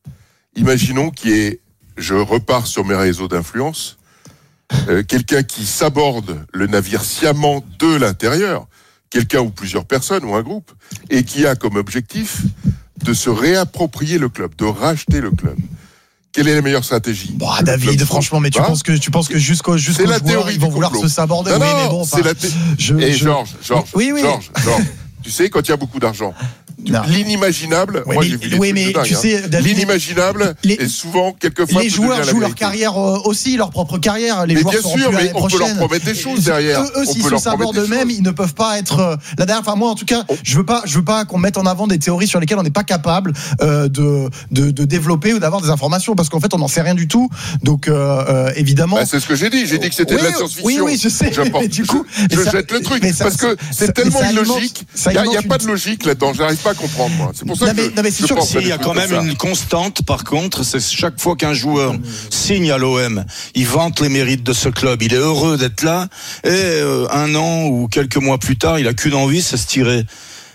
[SPEAKER 18] Imaginons qu'il y ait, je repars sur mes réseaux d'influence, euh, quelqu'un qui s'aborde le navire sciemment de l'intérieur, quelqu'un ou plusieurs personnes ou un groupe, et qui a comme objectif de se réapproprier le club, de racheter le club. Quelle est la meilleure stratégie?
[SPEAKER 13] Bon, David, franchement, mais tu hein penses que tu penses que jusqu'au jusqu'au
[SPEAKER 18] joueur,
[SPEAKER 13] théorie ils vont vouloir
[SPEAKER 18] complot.
[SPEAKER 13] se saborder?
[SPEAKER 18] Non,
[SPEAKER 13] oui,
[SPEAKER 18] non,
[SPEAKER 13] mais bon,
[SPEAKER 18] c'est la thé... je, Et je... Georges, Georges, oui, oui. Georges, Georges, tu sais, quand il y a beaucoup d'argent, non. L'inimaginable,
[SPEAKER 13] oui,
[SPEAKER 18] moi
[SPEAKER 13] mais,
[SPEAKER 18] j'ai vu des
[SPEAKER 13] oui,
[SPEAKER 18] trucs
[SPEAKER 13] mais
[SPEAKER 18] de dingue,
[SPEAKER 13] tu sais,
[SPEAKER 18] hein.
[SPEAKER 13] David,
[SPEAKER 18] l'inimaginable les, est souvent quelquefois
[SPEAKER 13] les joueurs jouent leur carrière aussi, leur propre carrière. Les
[SPEAKER 18] mais
[SPEAKER 13] joueurs
[SPEAKER 18] bien
[SPEAKER 13] sont
[SPEAKER 18] sûr,
[SPEAKER 13] plus
[SPEAKER 18] mais on
[SPEAKER 13] prochaine.
[SPEAKER 18] peut leur promettre des choses derrière.
[SPEAKER 13] Eux, eux s'ils se sabordent eux-mêmes, ils ne peuvent pas être la dernière. Enfin, moi, en tout cas, je veux pas, je veux pas qu'on mette en avant des théories sur lesquelles on n'est pas capable euh, de, de de développer ou d'avoir des informations, parce qu'en fait, on n'en sait rien du tout. Donc, euh, évidemment.
[SPEAKER 18] Bah, c'est ce que j'ai dit. J'ai dit que c'était
[SPEAKER 13] oui,
[SPEAKER 18] de la science-fiction.
[SPEAKER 13] Oui, oui, je sais.
[SPEAKER 18] Je, mais
[SPEAKER 13] du coup,
[SPEAKER 18] je, je jette le truc parce que c'est tellement illogique. Il y a pas de logique là-dedans. J'arrive pas à comprendre, moi. C'est pour ça que
[SPEAKER 17] non, mais c'est sûr que s'il y a quand même une constante, par contre, c'est chaque fois qu'un joueur signe à l'O M, il vante les mérites de ce club, il est heureux d'être là, et euh, un an ou quelques mois plus tard, il a qu'une envie, c'est se tirer.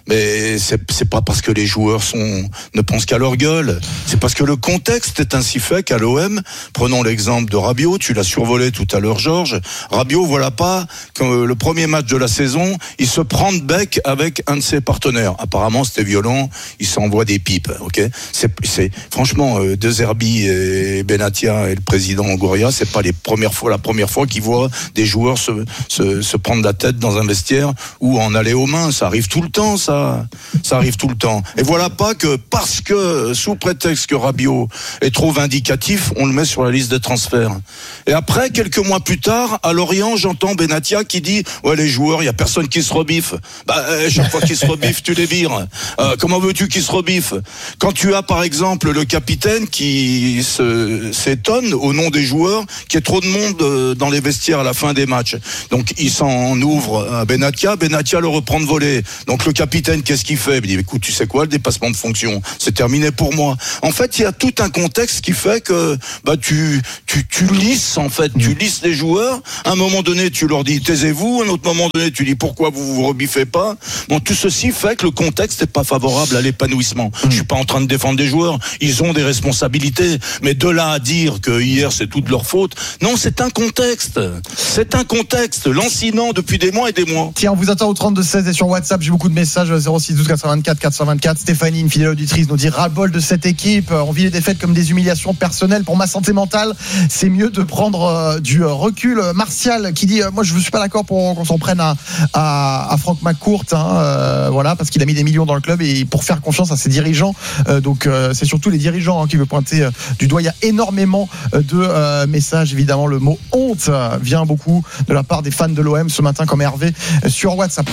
[SPEAKER 17] Mais c'est, c'est pas parce que les joueurs sont, ne pensent qu'à leur gueule. C'est parce que le contexte est ainsi fait qu'à l'O M, prenons l'exemple de Rabiot, tu l'as survolé tout à l'heure, Georges. Rabiot, voilà pas que le premier match de la saison, il se prend de bec avec un de ses partenaires. Apparemment, c'était violent. Il s'envoie des pipes, ok? C'est, c'est, franchement, euh, De Zerbi et Benatia et le président Goria, c'est pas les premières fois, la première fois qu'ils voient des joueurs se, se, se prendre la tête dans un vestiaire ou en aller aux mains. Ça arrive tout le temps, ça. Ça arrive tout le temps. Et voilà pas que parce que, sous prétexte que Rabiot est trop vindicatif, on le met sur la liste des transferts. Et après, quelques mois plus tard, à Lorient, j'entends Benatia qui dit « Ouais, les joueurs, il y a personne qui se rebiffe. » Bah, chaque fois qu'ils se rebiffent, tu les vires. Euh, comment veux-tu qu'ils se rebiffent? Quand tu as, par exemple, le capitaine qui se, s'étonne au nom des joueurs qu'il y ait trop de monde dans les vestiaires à la fin des matchs. Donc, il s'en ouvre à Benatia. Benatia le reprend de volée. Donc, le capitaine, qu'est-ce qu'il fait? Il dit, écoute, tu sais quoi, le dépassement de fonction, c'est terminé pour moi. En fait, il y a tout un contexte qui fait que bah tu tu tu lisses en fait, tu lisses les joueurs. À un moment donné, tu leur dis taisez-vous. À un autre moment donné, tu dis pourquoi vous vous rebiffez pas. Bon, tout ceci fait que le contexte n'est pas favorable à l'épanouissement. Mmh. Je suis pas en train de défendre des joueurs, ils ont des responsabilités, mais de là à dire que hier c'est toute leur faute, non, c'est un contexte. C'est un contexte lancinant depuis des mois et des mois.
[SPEAKER 13] Tiens, on vous attend au trente-deux seize et sur WhatsApp, j'ai beaucoup de messages. zéro six douze quatre cent vingt-quatre quatre cent vingt-quatre. Stéphanie, une fidèle auditrice, nous dit ras-le-bol de cette équipe. On vit les défaites comme des humiliations personnelles. Pour ma santé mentale, c'est mieux de prendre euh, du recul. Martial qui dit euh, moi je ne suis pas d'accord pour qu'on s'en prenne à, à, à Franck McCourt, hein, euh, voilà, parce qu'il a mis des millions dans le club et pour faire confiance à ses dirigeants. Euh, donc euh, c'est surtout les dirigeants hein, qui veulent pointer euh, du doigt. Il y a énormément euh, de euh, messages. Évidemment, le mot honte euh, vient beaucoup de la part des fans de l'O M ce matin, comme Hervé euh, sur WhatsApp.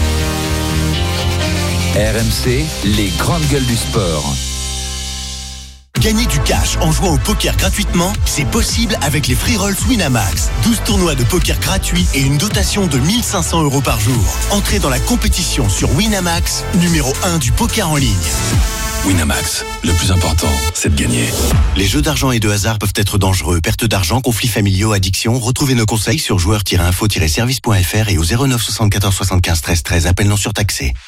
[SPEAKER 10] R M C, les grandes gueules du sport.
[SPEAKER 6] Gagner du cash en jouant au poker gratuitement, c'est possible avec les free rolls Winamax. douze tournois de poker gratuits et une dotation de mille cinq cents euros par jour. Entrez dans la compétition sur Winamax, numéro un du poker en ligne.
[SPEAKER 5] Winamax, le plus important, c'est de gagner.
[SPEAKER 6] Les jeux d'argent et de hasard peuvent être dangereux. Perte d'argent, conflits familiaux, addiction. Retrouvez nos conseils sur joueurs tiret info tiret service point f r et au zéro neuf soixante-quatorze soixante-quinze treize treize. Appel non surtaxé.